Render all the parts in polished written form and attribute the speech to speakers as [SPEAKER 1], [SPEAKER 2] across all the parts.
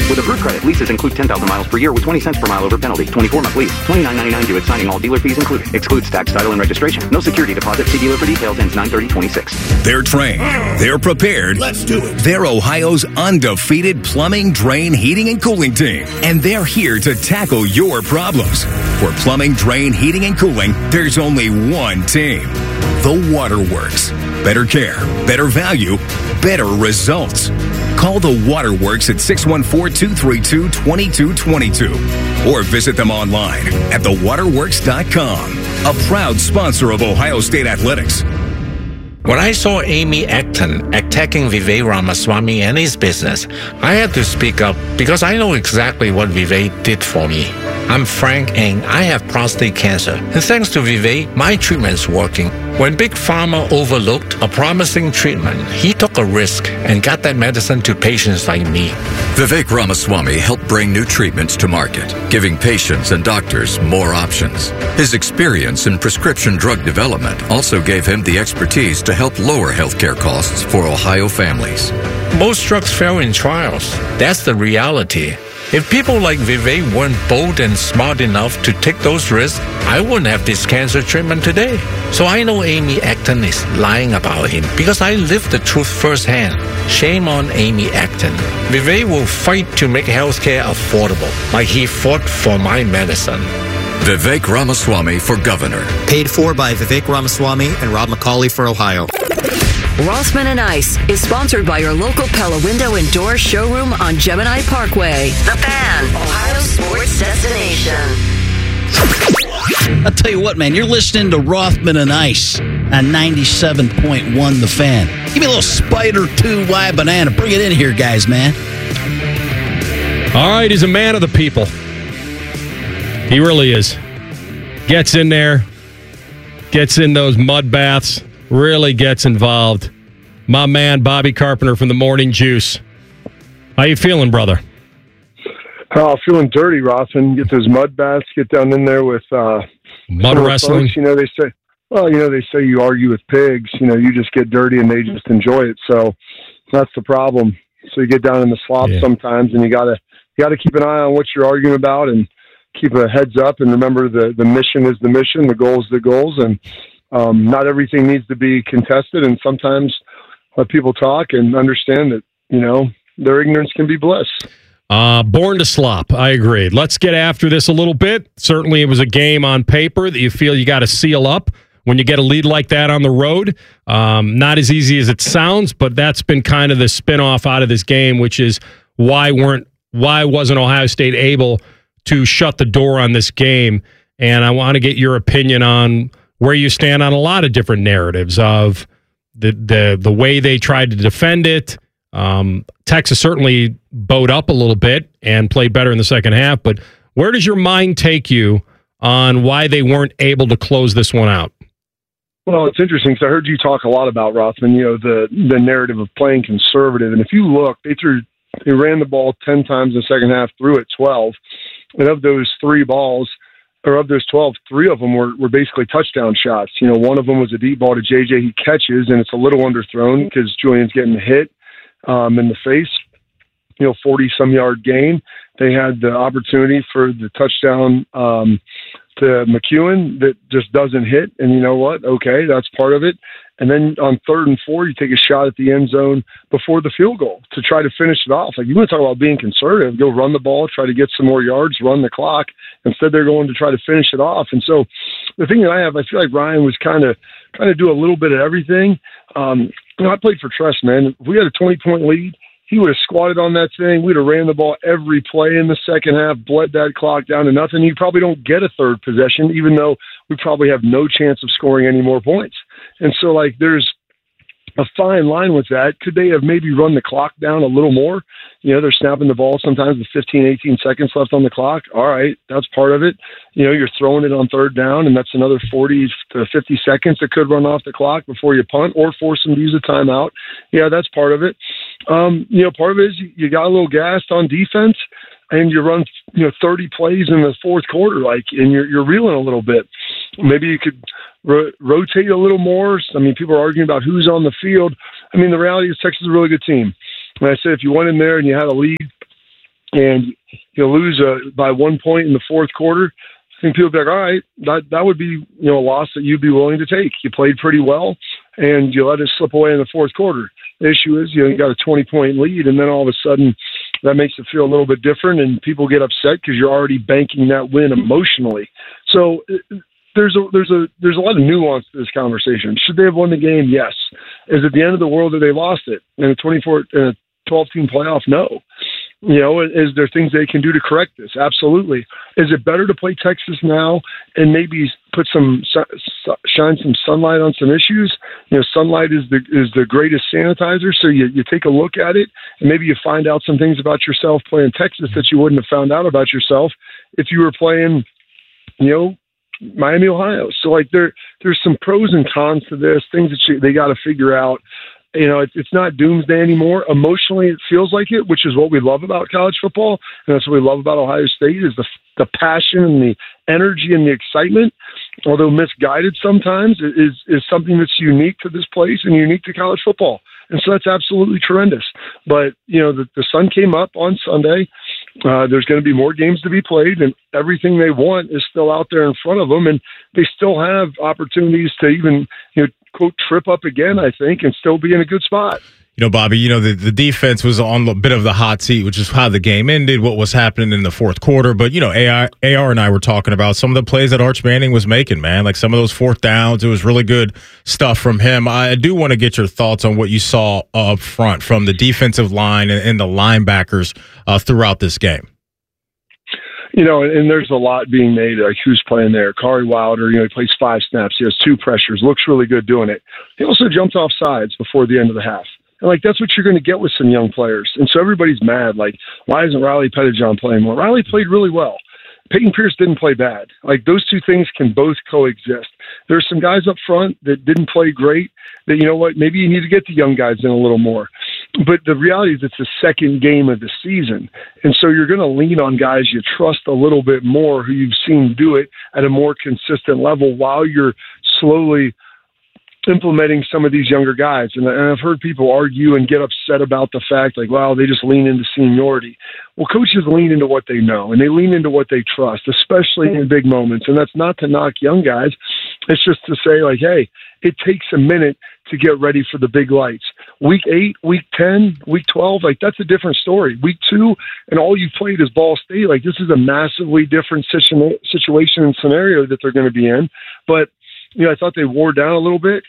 [SPEAKER 1] With approved credit, leases include 10,000 miles per year with 20 cents per mile over penalty. 24-month lease. $29.99 due at signing. All dealer fees included. Excludes tax, title, and registration. No security deposit. See dealer for details. Ends 9/30/26.
[SPEAKER 2] They're trained. They're prepared.
[SPEAKER 3] Let's do it.
[SPEAKER 2] They're Ohio's undefeated plumbing, drain, heating, and cooling team. And they're here to tackle your problems. For plumbing, drain, heating, and cooling, there's only one team. The Waterworks. Better care, better value, better results. Call the Waterworks at 614-232-2222 or visit them online at thewaterworks.com. A proud sponsor of Ohio State Athletics.
[SPEAKER 4] When I saw Amy Acton attacking Vivek Ramaswamy and his business, I had to speak up because I know exactly what Vivek did for me. I'm Frank and I have prostate cancer. And thanks to Vivek, my treatment's working. When Big Pharma overlooked a promising treatment, he took a risk and got that medicine to patients like me.
[SPEAKER 5] Vivek Ramaswamy helped bring new treatments to market, giving patients and doctors more options. His experience in prescription drug development also gave him the expertise to help lower healthcare costs for Ohio families.
[SPEAKER 4] Most drugs fail in trials. That's the reality. If people like Vivek weren't bold and smart enough to take those risks, I wouldn't have this cancer treatment today. So I know Amy Acton is lying about him because I lived the truth firsthand. Shame on Amy Acton. Vivek will fight to make healthcare affordable, like he fought for my medicine.
[SPEAKER 5] Vivek Ramaswamy for governor.
[SPEAKER 6] Paid for by Vivek Ramaswamy and Rob McCauley for Ohio.
[SPEAKER 7] Rothman and Ice is sponsored by your local Pella Window and Door showroom on Gemini Parkway. The Fan, Ohio sports destination.
[SPEAKER 3] I'll tell you what, man, you're listening to Rothman and Ice on 97.1 The Fan. Give me a little Spider 2 Y Banana. Bring it in here, guys, man.
[SPEAKER 8] All right, he's a man of the people. He really is. Gets in there, gets in those mud baths, really gets involved. My man, Bobby Carpenter from the Morning Juice. How you feeling, brother?
[SPEAKER 9] Oh, feeling dirty, Rothman. Get those mud baths, get down in there with
[SPEAKER 8] mud wrestling.
[SPEAKER 9] Folks, they say you argue with pigs. You just get dirty and they just enjoy it. So that's the problem. So you get down in the slop sometimes, and you gotta keep an eye on what you're arguing about and keep a heads up. And remember, the mission is the mission, the goal is the goals, and not everything needs to be contested. And sometimes let people talk and understand that their ignorance can be bliss.
[SPEAKER 8] Born to slop. I agree. Let's get after this a little bit. Certainly, it was a game on paper that you feel you got to seal up when you get a lead like that on the road. Not as easy as it sounds, but that's been kind of the spinoff out of this game, which is why wasn't Ohio State able to shut the door on this game? And I want to get your opinion on where you stand on a lot of different narratives of the way they tried to defend it. Texas certainly bowed up a little bit and played better in the second half, but where does your mind take you on why they weren't able to close this one out?
[SPEAKER 9] Well, it's interesting because I heard you talk a lot about, Rothman, the narrative of playing conservative. And if you look, they ran the ball 10 times in the second half, threw it 12. And of those 12, 3 of them were basically touchdown shots. One of them was a deep ball to JJ. He catches, and it's a little underthrown because Julian's getting hit in the face. 40-some yard gain. They had the opportunity for the touchdown to McEwen that just doesn't hit. And you know what? Okay, that's part of it. And then on 3rd and 4, you take a shot at the end zone before the field goal to try to finish it off. Like, you want to talk about being conservative, go run the ball, try to get some more yards, run the clock. Instead, they're going to try to finish it off. And so the thing that I feel like Ryan was kind of trying to do a little bit of everything. I played for Tress, man. If we had a 20-point lead, he would have squatted on that thing. We'd have ran the ball every play in the second half, bled that clock down to nothing. You probably don't get a third possession, even though we probably have no chance of scoring any more points. And so, there's a fine line with that. Could they have maybe run the clock down a little more? They're snapping the ball sometimes with 15, 18 seconds left on the clock. All right, that's part of it. You're throwing it on 3rd down, and that's another 40 to 50 seconds that could run off the clock before you punt or force them to use a timeout. Yeah, that's part of it. Part of it is you got a little gassed on defense, and you run 30 plays in the fourth quarter, and you're reeling a little bit. Maybe you could rotate a little more. People are arguing about who's on the field. The reality is Texas is a really good team. And I said, if you went in there and you had a lead and you lose by 1 point in the fourth quarter, I think people would be like, all right, that would be a loss that you'd be willing to take. You played pretty well, and you let it slip away in the fourth quarter. The issue is, you got a 20-point lead, and then all of a sudden that makes it feel a little bit different, and people get upset because you're already banking that win emotionally. So there's a lot of nuance to this conversation. Should they have won the game? Yes. Is it the end of the world that they lost it in a 12-team playoff? No. Is there things they can do to correct this? Absolutely. Is it better to play Texas now and maybe put shine some sunlight on some issues? Sunlight is the greatest sanitizer. So you take a look at it and maybe you find out some things about yourself playing Texas that you wouldn't have found out about yourself if you were playing, Miami, Ohio. So there's some pros and cons to this, things that they got to figure out. It's not doomsday anymore. Emotionally, it feels like it, which is what we love about college football, and that's what we love about Ohio State is the passion and the energy and the excitement, although misguided sometimes, is something that's unique to this place and unique to college football. And so that's absolutely tremendous. But, the sun came up on Sunday. There's going to be more games to be played, and everything they want is still out there in front of them, and they still have opportunities to even, quote, trip up again, I think, and still be in a good spot.
[SPEAKER 10] Bobby, the defense was on a bit of the hot seat, which is how the game ended, what was happening in the fourth quarter. But, AR and I were talking about some of the plays that Arch Manning was making, man. Like some of those fourth downs, it was really good stuff from him. I do want to get your thoughts on what you saw up front from the defensive line and the linebackers throughout this game.
[SPEAKER 9] And there's a lot being made, like who's playing there. Kari Wilder, he plays 5 snaps. He has 2 pressures, looks really good doing it. He also jumped off sides before the end of the half. And, that's what you're going to get with some young players. And so everybody's mad. Why isn't Riley Pettijohn playing more? Riley played really well. Peyton Pierce didn't play bad. Those two things can both coexist. There's some guys up front that didn't play great that, maybe you need to get the young guys in a little more. But the reality is it's the second game of the season. And so you're going to lean on guys you trust a little bit more who you've seen do it at a more consistent level while you're slowly implementing some of these younger guys. And I've heard people argue and get upset about the fact, wow, they just lean into seniority. Well, coaches lean into what they know, and they lean into what they trust, especially in big moments. And that's not to knock young guys. It's just to say, hey, it takes a minute to get ready for the big lights. Week 8, week 10, week 12, that's a different story. Week 2, and all you've played is Ball State. This is a massively different situation and scenario that they're going to be in. But, I thought they wore down a little bit.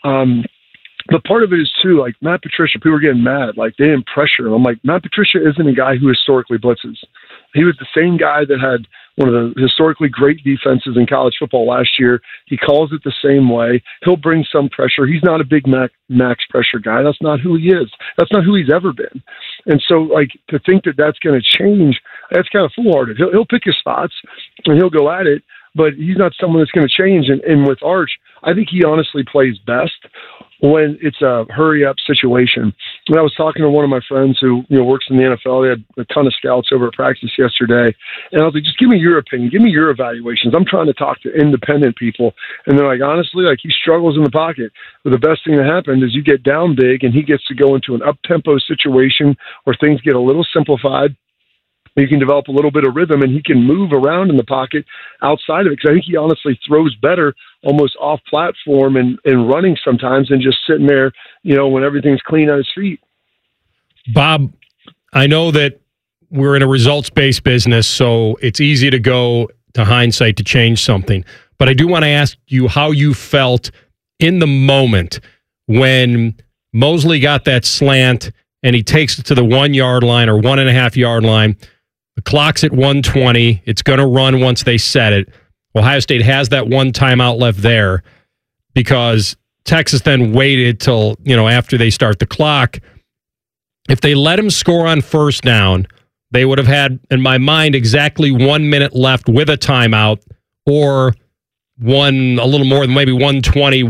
[SPEAKER 9] But part of it is, too, Matt Patricia, people were getting mad. They didn't pressure him. I'm like, Matt Patricia isn't a guy who historically blitzes. He was the same guy that had one of the historically great defenses in college football last year. He calls it the same way. He'll bring some pressure. He's not a big max pressure guy. That's not who he is. That's not who he's ever been. And so, to think that that's going to change, that's kind of foolhardy. He'll pick his spots, and he'll go at it, but he's not someone that's going to change. And with Arch, I think he honestly plays best when it's a hurry-up situation. When I was talking to one of my friends who works in the NFL, they had a ton of scouts over at practice yesterday, and I was like, just give me your opinion, give me your evaluations. I'm trying to talk to independent people, and they're like, honestly, he struggles in the pocket. But the best thing that happened is you get down big, and he gets to go into an up-tempo situation where things get a little simplified. You can develop a little bit of rhythm, and he can move around in the pocket outside of it, because I think he honestly throws better almost off platform and running sometimes than just sitting there, when everything's clean on his feet.
[SPEAKER 8] Bob, I know that we're in a results-based business, so it's easy to go to hindsight to change something. But I do want to ask you how you felt in the moment when Mosley got that slant and he takes it to the 1 yard line or 1.5 yard line. The clock's at 1:20. It's going to run once they set it. Ohio State has that one timeout left there because Texas then waited till, after they start the clock. If they let him score on first down, they would have had, in my mind, exactly 1 minute left with a timeout, or a little more than maybe 1:20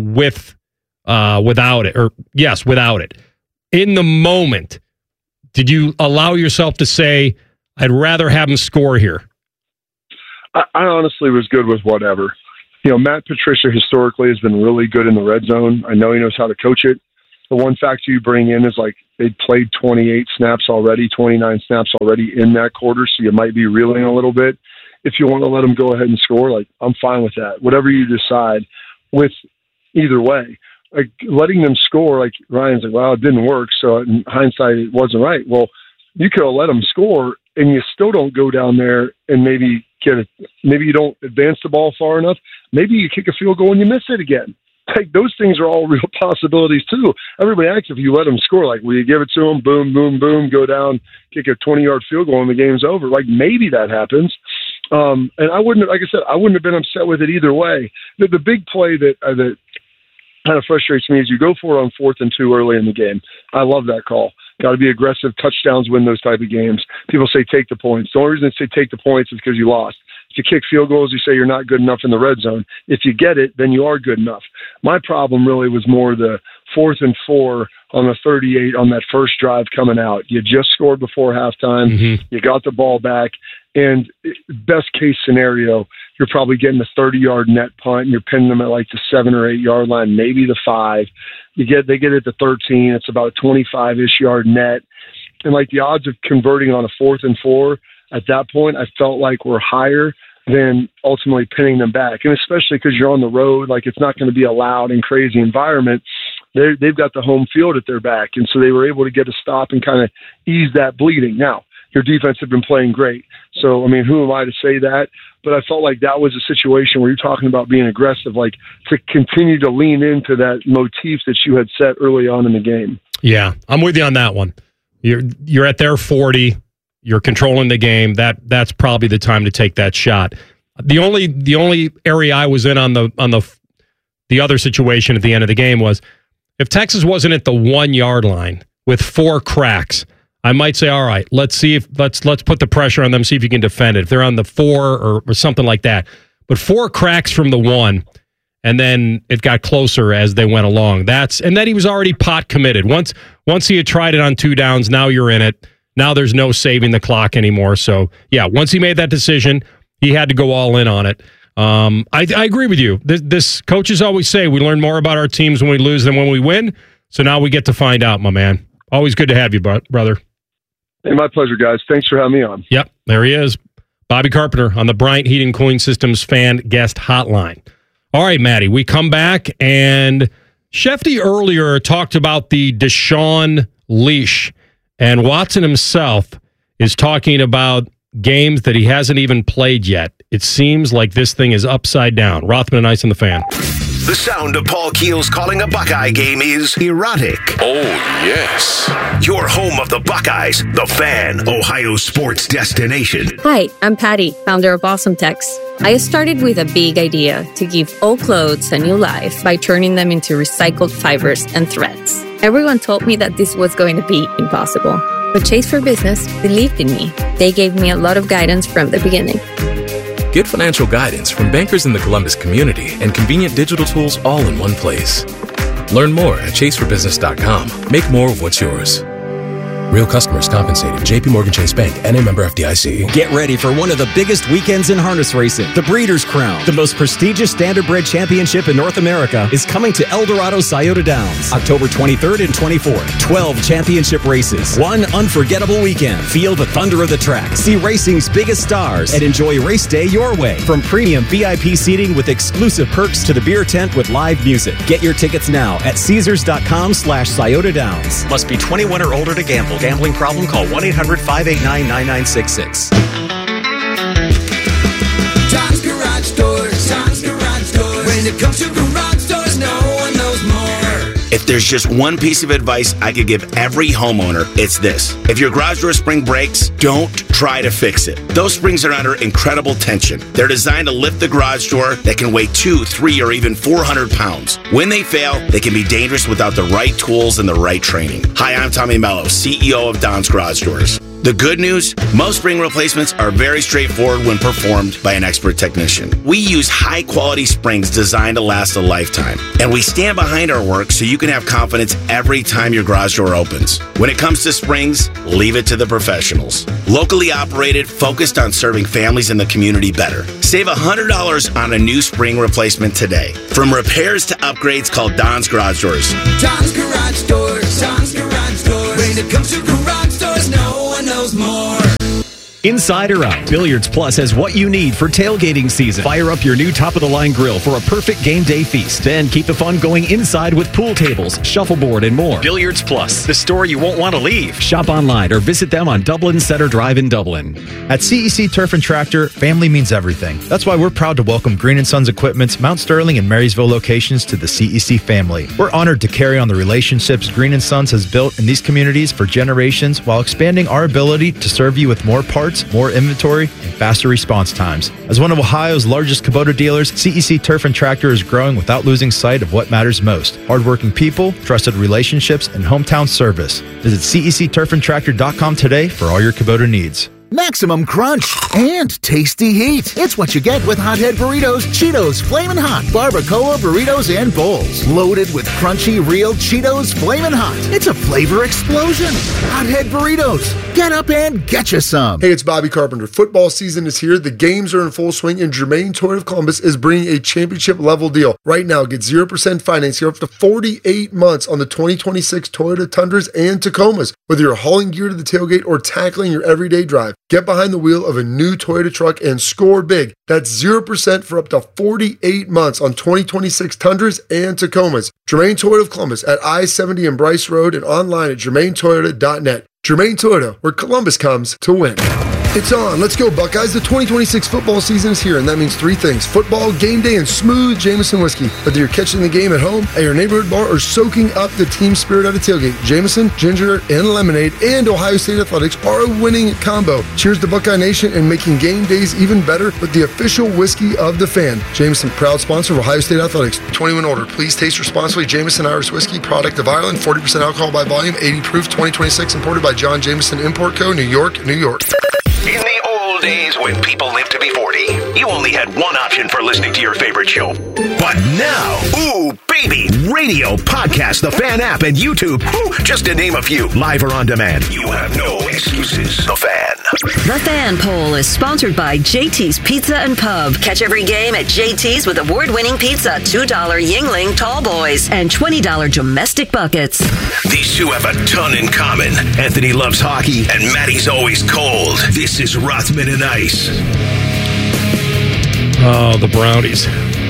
[SPEAKER 8] without it. Or yes, without it. In the moment, did you allow yourself to say, I'd rather have him score here?
[SPEAKER 9] I honestly was good with whatever. Matt Patricia historically has been really good in the red zone. I know he knows how to coach it. the one factor you bring in is like they'd played 28 snaps already, 29 snaps already in that quarter, so you might be reeling a little bit. If you want to let them go ahead and score, like, I'm fine with that. Whatever you decide with either way. Like, letting them score, like Ryan's like, well, it didn't work, so in hindsight it wasn't right. Well, you could have let them score and you still don't go down there and maybe maybe you don't advance the ball far enough. Maybe you kick a field goal and you miss it again. Like, those things are all real possibilities too. Everybody acts if you let them score. Like, will you give it to them? Boom, boom, boom, go down, kick a 20-yard field goal and the game's over. Like, maybe that happens. And I wouldn't, like I said, I wouldn't have been upset with it either way. The big play that kind of frustrates me is you go for it on 4th and 2 early in the game. I love that call. Got to be aggressive. Touchdowns win those type of games. People say take the points. The only reason they say take the points is because you lost. If you kick field goals, you say you're not good enough in the red zone. If you get it, then you are good enough. My problem really was more the 4th and 4 on the 38 on that first drive coming out. You just scored before halftime. Mm-hmm. You got the ball back. And best case scenario, you're probably getting a 30-yard net punt, and you're pinning them at like the 7 or 8 yard line, maybe the 5. They get it to 13. It's about a 25-ish yard net. And like the odds of converting on a 4th and 4 at that point, I felt like were higher than ultimately pinning them back. And especially because you're on the road, like it's not going to be a loud and crazy environment. They've got the home field at their back. And so they were able to get a stop and kind of ease that bleeding. Now, your defense had been playing great. So, I mean, who am I to say that? But I felt like that was a situation where you're talking about being aggressive, like to continue to lean into that motif that you had set early on in the game.
[SPEAKER 8] Yeah, I'm with you on that one. You're at their 40. You're controlling the game. That's probably the time to take that shot. The only area I was in on the other situation at the end of the game was if Texas wasn't at the 1 yard line with 4 cracks, I might say, all right, let's put the pressure on them, see if you can defend it. If they're on the 4 or something like that. But 4 cracks from the 1, and then it got closer as they went along. And then he was already pot committed. Once he had tried it on 2 downs, now you're in it. Now there's no saving the clock anymore. So, yeah, once he made that decision, he had to go all in on it. I agree with you. This coaches always say we learn more about our teams when we lose than when we win. So now we get to find out, my man. Always good to have you, brother.
[SPEAKER 9] Hey, my pleasure, guys. Thanks for having me on.
[SPEAKER 8] Yep, there he is. Bobby Carpenter on the Bryant Heating Cooling Systems fan guest hotline. All right, Maddie, we come back, and Shefty earlier talked about the Deshaun leash, and Watson himself is talking about games that he hasn't even played yet. It seems like this thing is upside down. Rothman and Ice on the Fan.
[SPEAKER 11] The sound of Paul Keels calling a Buckeye game is erotic.
[SPEAKER 12] Oh, yes.
[SPEAKER 11] Your home of the Buckeyes, the Fan, Ohio sports destination.
[SPEAKER 13] Hi, I'm Patty, founder of Awesome Tex. I started with a big idea to give old clothes a new life by turning them into recycled fibers and threads. Everyone told me that this was going to be impossible. But Chase for Business believed in me. They gave me a lot of guidance from the beginning.
[SPEAKER 12] Get financial guidance from bankers in the Columbus community and convenient digital tools all in one place. Learn more at chaseforbusiness.com. Make more of what's yours. Real customers compensated. J.P. Morgan Chase Bank, N.A. member FDIC.
[SPEAKER 14] Get ready for one of the biggest weekends in harness racing. The Breeders' Crown, the most prestigious standardbred championship in North America, is coming to El Dorado Scioto Downs, October 23rd and 24th. 12 championship races. One unforgettable weekend. Feel the thunder of the track. See racing's biggest stars and enjoy race day your way. From premium VIP seating with exclusive perks to the beer tent with live music. Get your tickets now at Caesars.com/Scioto Downs. Must be 21 or older to gamble. Gambling problem? Call 1-800-589-9966.
[SPEAKER 15] John's Garage Doors. John's Garage Doors. When it comes to garage doors, no one knows more.
[SPEAKER 11] If there's just one piece of advice I could give every homeowner, it's this. If your garage door spring breaks, don't try to fix it. Those springs are under incredible tension. They're designed to lift the garage door that can weigh 200, 300, or even 400 pounds. When they fail, they can be dangerous without the right tools and the right training. Hi, I'm Tommy Mello, CEO of Don's Garage Doors. The good news, most spring replacements are very straightforward when performed by an expert technician. We use high-quality springs designed to last a lifetime, and we stand behind our work so you can have confidence every time your garage door opens. When it comes to springs, leave it to the professionals. Locally operated, focused on serving families in the community better. Save $100 on a new spring replacement today. From repairs to upgrades, call Don's Garage Doors.
[SPEAKER 15] Don's Garage Doors. Don's Garage Doors. When it comes to garage doors, no one knows more.
[SPEAKER 14] Inside or Out, Billiards Plus has what you need for tailgating season. Fire up your new top-of-the-line grill for a perfect game day feast. Then keep the fun going inside with pool tables, shuffleboard, and more. Billiards Plus, the store you won't want to leave. Shop online or visit them on Dublin Center Drive in Dublin.
[SPEAKER 16] At CEC Turf and Tractor, family means everything. That's why we're proud to welcome Green & Sons Equipment's Mount Sterling and Marysville locations to the CEC family. We're honored to carry on the relationships Green & Sons has built in these communities for generations while expanding our ability to serve you with more parts, more inventory, and faster response times. As one of Ohio's largest Kubota dealers, CEC Turf and Tractor is growing without losing sight of what matters most: hardworking people, trusted relationships, and hometown service. Visit CECTurfandTractor.com today for all your Kubota needs.
[SPEAKER 17] Maximum crunch and tasty heat. It's what you get with Hothead Burritos, Cheetos, Flamin' Hot, Barbacoa Burritos, and Bowls. Loaded with crunchy, real Cheetos Flamin' Hot. It's a flavor explosion. Hothead Burritos. Get up and get you some.
[SPEAKER 18] Hey, it's Bobby Carpenter. Football season is here. The games are in full swing, and Germain Toyota of Columbus is bringing a championship-level deal. Right now, get 0% financing up to 48 months on the 2026 Toyota Tundras and Tacomas. Whether you're hauling gear to the tailgate or tackling your everyday drive, get behind the wheel of a new Toyota truck and score big. That's 0% for up to 48 months on 2026 Tundras and Tacomas. Germain Toyota of Columbus at I-70 and Bryce Road and online at germaintoyota.net. Germain Toyota, where Columbus comes to win. It's on. Let's go, Buckeyes. The 2026 football season is here, and that means three things: football, game day, and smooth Jameson whiskey. Whether you're catching the game at home, at your neighborhood bar, or soaking up the team spirit at a tailgate, Jameson, ginger, and lemonade, and Ohio State Athletics are a winning combo. Cheers to Buckeye Nation and making game days even better with the official whiskey of the fan. Jameson, proud sponsor of Ohio State Athletics. 21 older. Please taste responsibly. Jameson Irish Whiskey, product of Ireland, 40% alcohol by volume, 80 proof, 2026, imported by John Jameson Import Co., New York, New York.
[SPEAKER 19] In the old days when people lived to be 40, you only had one option for listening to your favorite show. But now, ooh, baby, radio, podcast, the Fan app, and YouTube, just to name a few, live or on demand. You have no excuses. The Fan.
[SPEAKER 7] The Fan Poll is sponsored by JT's Pizza and Pub. Catch every game at JT's with award-winning pizza, $2 Yingling Tall Boys, and $20 domestic buckets.
[SPEAKER 19] These two have a ton in common. Anthony loves hockey, and Maddie's always cold. This is Rothman and Ice.
[SPEAKER 8] Oh, the Brownies.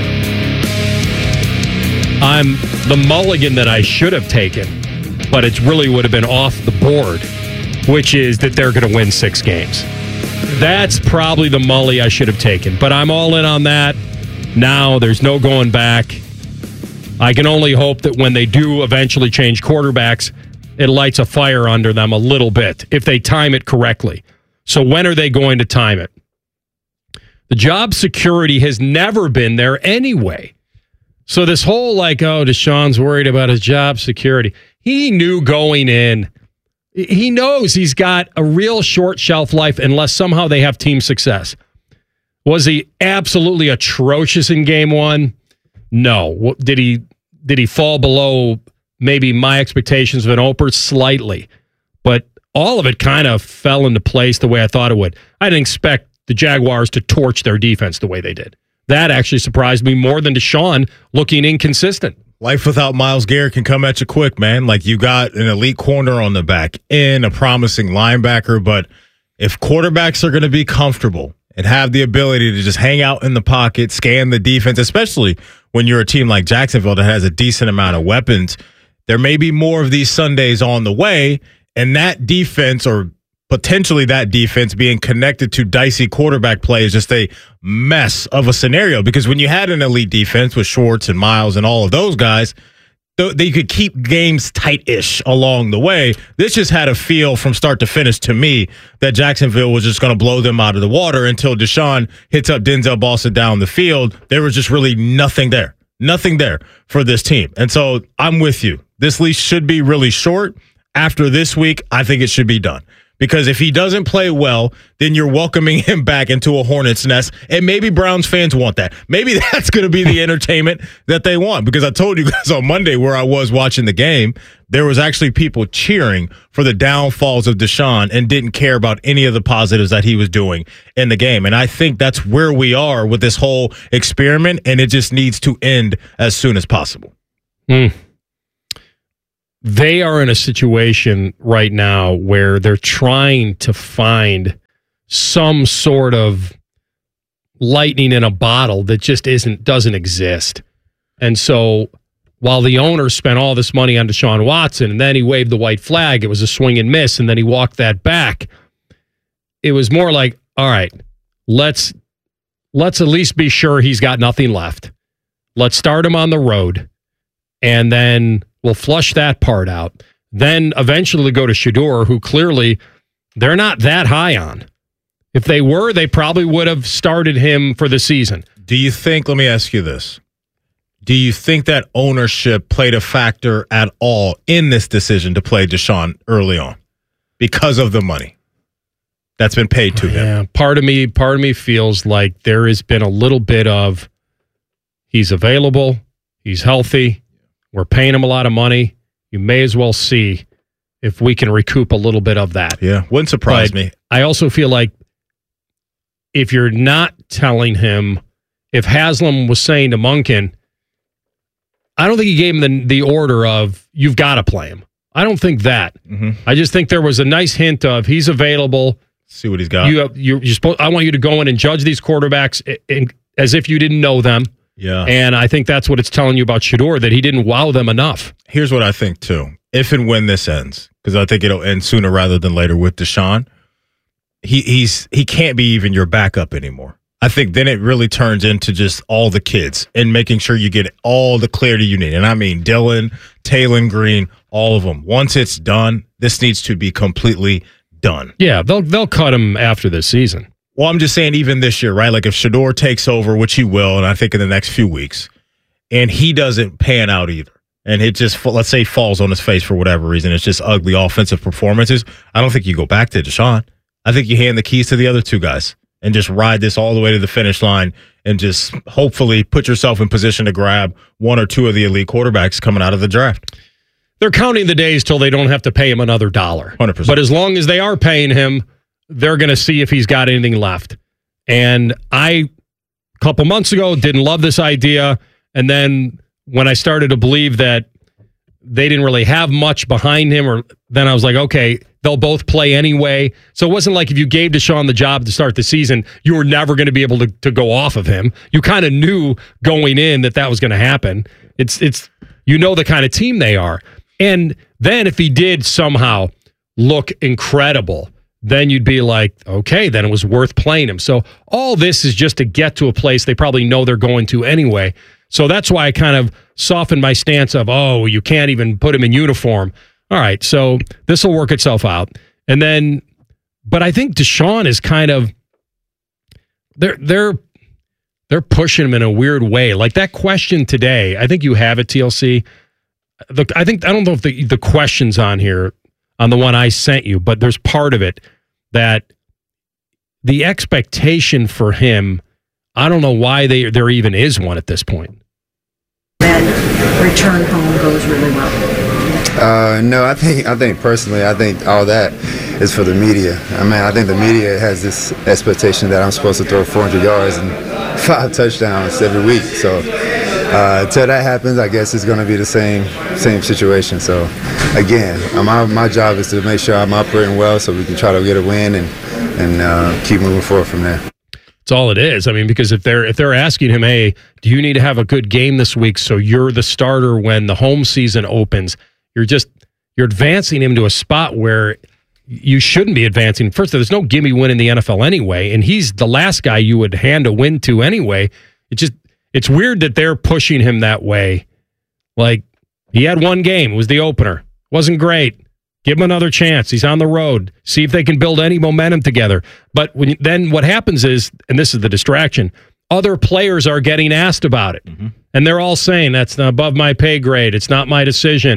[SPEAKER 8] I'm the mulligan that I should have taken, but it really would have been off the board, which is that they're going to win 6 games. That's probably the mully I should have taken, but I'm all in on that. Now there's no going back. I can only hope that when they do eventually change quarterbacks, it lights a fire under them a little bit, if they time it correctly. So when are they going to time it? The job security has never been there anyway. So this whole Deshaun's worried about his job security. He knew going in. He knows he's got a real short shelf life unless somehow they have team success. Was he absolutely atrocious in game 1? No. Did he fall below maybe my expectations of an Oper? Slightly. But all of it kind of fell into place the way I thought it would. I didn't expect the Jaguars to torch their defense the way they did. That actually surprised me more than Deshaun looking inconsistent.
[SPEAKER 10] Life without Myles Garrett can come at you quick, man. Like, you got an elite corner on the back end, a promising linebacker, but if quarterbacks are going to be comfortable and have the ability to just hang out in the pocket, scan the defense, especially when you're a team like Jacksonville that has a decent amount of weapons, there may be more of these Sundays on the way, and that defense, or potentially that defense, being connected to dicey quarterback play is just a mess of a scenario. Because when you had an elite defense with Schwartz and Miles and all of those guys, they could keep games tight-ish along the way. This just had a feel from start to finish to me that Jacksonville was just going to blow them out of the water until Deshaun hits up Denzel Boston down the field. There was just really nothing there. Nothing there for this team. And so I'm with you. This leash should be really short. After this week, I think it should be done. Because if he doesn't play well, then you're welcoming him back into a Hornets nest. And maybe Browns fans want that. Maybe that's going to be the entertainment that they want. Because I told you guys on Monday where I was watching the game, there was actually people cheering for the downfalls of Deshaun and didn't care about any of the positives that he was doing in the game. And I think that's where we are with this whole experiment, and it just needs to end as soon as possible.
[SPEAKER 8] They are in a situation right now where they're trying to find some sort of lightning in a bottle that just doesn't exist. And so while the owner spent all this money on Deshaun Watson and then he waved the white flag, it was a swing and miss, and then he walked that back. It was more like, all right, let's at least be sure he's got nothing left. Let's start him on the road, and then we'll flush that part out. Then eventually go to Shedeur, who clearly they're not that high on. If they were, they probably would have started him for the season.
[SPEAKER 10] Do you think, let me ask you this, do you think that ownership played a factor at all in this decision to play Deshaun early on because of the money that's been paid to him?
[SPEAKER 8] Yeah, part of me feels like there has been a little bit of he's available, he's healthy, we're paying him a lot of money. You may as well see if we can recoup a little bit of that.
[SPEAKER 10] Yeah, wouldn't surprise me.
[SPEAKER 8] I also feel like if you're not telling him, if Haslam was saying to Monken, I don't think he gave him the order of, you've got to play him. I don't think that. I just think there was a nice hint of, he's available.
[SPEAKER 10] See what he's got.
[SPEAKER 8] I want you to go in and judge these quarterbacks as if you didn't know them.
[SPEAKER 10] Yeah.
[SPEAKER 8] And I think that's what it's telling you about Shedeur, that he didn't wow them enough.
[SPEAKER 10] Here's what I think, too. If and when this ends, because I think it'll end sooner rather than later with Deshaun, he can't be even your backup anymore. I think then it really turns into just all the kids and making sure you get all the clarity you need. And I mean Dylan, Taylor Green, all of them. Once it's done, this needs to be completely done.
[SPEAKER 8] Yeah, they'll cut him after this season.
[SPEAKER 10] Well, I'm just saying even this year, right? Like if Shedeur takes over, which he will, and I think in the next few weeks, and he doesn't pan out either, and it just, let's say, falls on his face for whatever reason, it's just ugly offensive performances, I don't think you go back to Deshaun. I think you hand the keys to the other two guys and just ride this all the way to the finish line and just hopefully put yourself in position to grab one or two of the elite quarterbacks coming out of the draft.
[SPEAKER 8] They're counting the days till they don't have to pay him another $1.
[SPEAKER 10] 100%.
[SPEAKER 8] But as long as they are paying him, they're going to see if he's got anything left. And a couple months ago, didn't love this idea. And then when I started to believe that they didn't really have much behind him, then I was like, okay, they'll both play anyway. So it wasn't like if you gave Deshaun the job to start the season, you were never going to be able to go off of him. You kind of knew going in that was going to happen. It's the kind of team they are. And then if he did somehow look incredible, then you'd be like, okay, then it was worth playing him. So all this is just to get to a place they probably know they're going to anyway. So that's why I kind of softened my stance of, oh, you can't even put him in uniform. All right, so this will work itself out. And then, but I think Deshaun is kind of, they're pushing him in a weird way. Like that question today, I think you have it, TLC. I don't know if the question's on here, on the one I sent you, but there's part of it that the expectation for him, I don't know why there even is one at this point.
[SPEAKER 20] That return home goes really well.
[SPEAKER 21] No, I think personally, I think all that is for the media. I mean, I think the media has this expectation that I'm supposed to throw 400 yards and 5 touchdowns every week. So until that happens, I guess it's going to be the same situation. So again, my job is to make sure I'm operating well so we can try to get a win and keep moving forward from there.
[SPEAKER 8] That's all it is. I mean, because if they're asking him, hey, do you need to have a good game this week so you're the starter when the home season opens, you're advancing him to a spot where you shouldn't be advancing. First, there's no gimme win in the NFL anyway, and he's the last guy you would hand a win to anyway. It's weird that they're pushing him that way. Like, he had one game. It was the opener. Wasn't great. Give him another chance. He's on the road. See if they can build any momentum together. But then what happens is, and this is the distraction, other players are getting asked about it. Mm-hmm. And they're all saying, that's not above my pay grade. It's not my decision.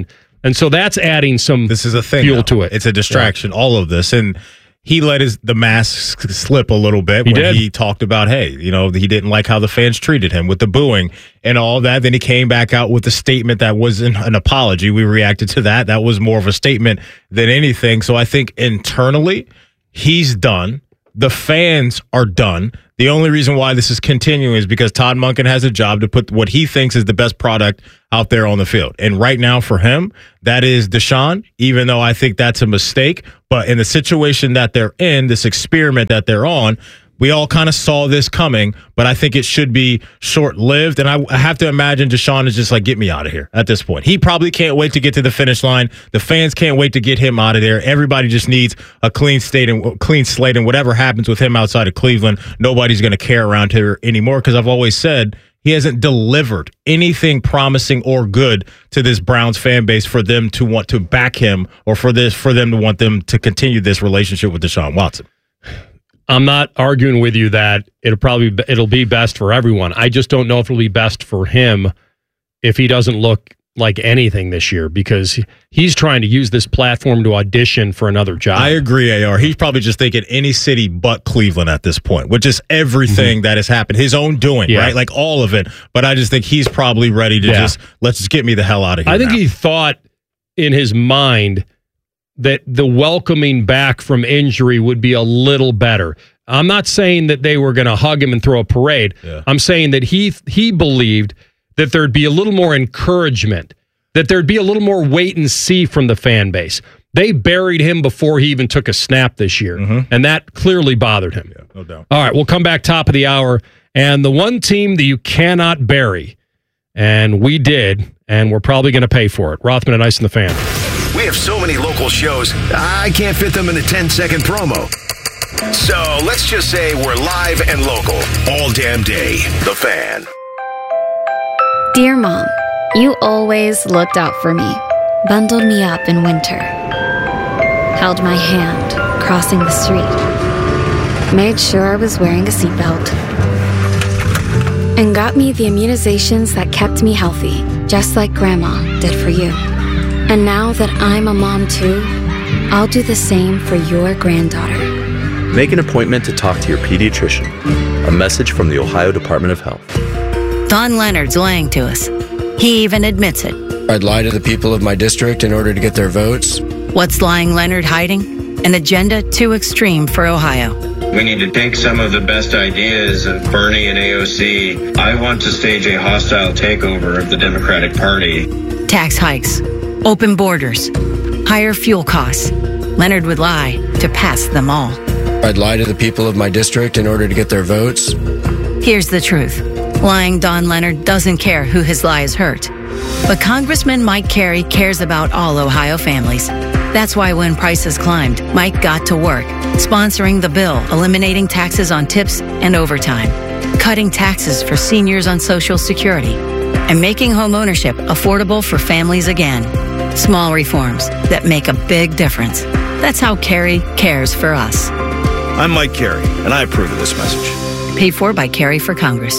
[SPEAKER 8] And so that's adding some
[SPEAKER 10] This is a thing
[SPEAKER 8] fuel
[SPEAKER 10] now.
[SPEAKER 8] to it.
[SPEAKER 10] It's a distraction, all of this. And he let the mask slip a little bit when he talked about, hey, he didn't like how the fans treated him with the booing and all that. Then he came back out with a statement that wasn't an apology. We reacted to that. That was more of a statement than anything. So I think internally, he's done. The fans are done. The only reason why this is continuing is because Todd Monken has a job to put what he thinks is the best product out there on the field. And right now for him, that is Deshaun, even though I think that's a mistake. But in the situation that they're in, this experiment that they're on, we all kind of saw this coming, but I think it should be short-lived. And I have to imagine Deshaun is just like, get me out of here at this point. He probably can't wait to get to the finish line. The fans can't wait to get him out of there. Everybody just needs a clean slate, and whatever happens with him outside of Cleveland, nobody's going to care around here anymore, because I've always said he hasn't delivered anything promising or good to this Browns fan base for them to want to back him, or for them to want them to continue this relationship with Deshaun Watson.
[SPEAKER 8] I'm not arguing with you that it'll be best for everyone. I just don't know if it'll be best for him if he doesn't look like anything this year, because he's trying to use this platform to audition for another job.
[SPEAKER 10] I agree, AR. He's probably just thinking any city but Cleveland at this point, which is everything that has happened, his own doing, right? Like all of it. But I just think he's probably ready to let's just get me the hell out of here.
[SPEAKER 8] I think he thought in his mind that the welcoming back from injury would be a little better. I'm not saying that they were going to hug him and throw a parade. I'm saying that he believed that there'd be a little more encouragement, that there'd be a little more wait and see from the fan base. They buried him before he even took a snap this year, and that clearly bothered him.
[SPEAKER 10] Yeah, no doubt.
[SPEAKER 8] All right, we'll come back top of the hour, and the one team that you cannot bury, and we did, and we're probably going to pay for it. Rothman and Ice and the Fan.
[SPEAKER 19] We have so many local shows, I can't fit them in a 10-second promo. So let's just say we're live and local all damn day. The Fan.
[SPEAKER 1] Dear Mom, you always looked out for me, bundled me up in winter, held my hand crossing the street, made sure I was wearing a seatbelt, and got me the immunizations that kept me healthy, just like Grandma did for you. And now that I'm a mom too, I'll do the same for your granddaughter.
[SPEAKER 22] Make an appointment to talk to your pediatrician. A message from the Ohio Department of Health.
[SPEAKER 23] Don Leonard's lying to us. He even admits it.
[SPEAKER 24] I'd lie to the people of my district in order to get their votes.
[SPEAKER 23] What's lying Leonard hiding? An agenda too extreme for Ohio.
[SPEAKER 25] We need to take some of the best ideas of Bernie and AOC. I want to stage a hostile takeover of the Democratic Party.
[SPEAKER 23] Tax hikes, open borders, higher fuel costs. Leonard would lie to pass them all.
[SPEAKER 24] I'd lie to the people of my district in order to get their votes.
[SPEAKER 23] Here's the truth. Lying Don Leonard doesn't care who his lies hurt. But Congressman Mike Carey cares about all Ohio families. That's why when prices climbed, Mike got to work, sponsoring the bill, eliminating taxes on tips and overtime, cutting taxes for seniors on Social Security, and making homeownership affordable for families again. Small reforms that make a big difference. That's how Carey cares for us.
[SPEAKER 26] I'm Mike Carey, and I approve of this message.
[SPEAKER 23] Paid for by Carey for Congress.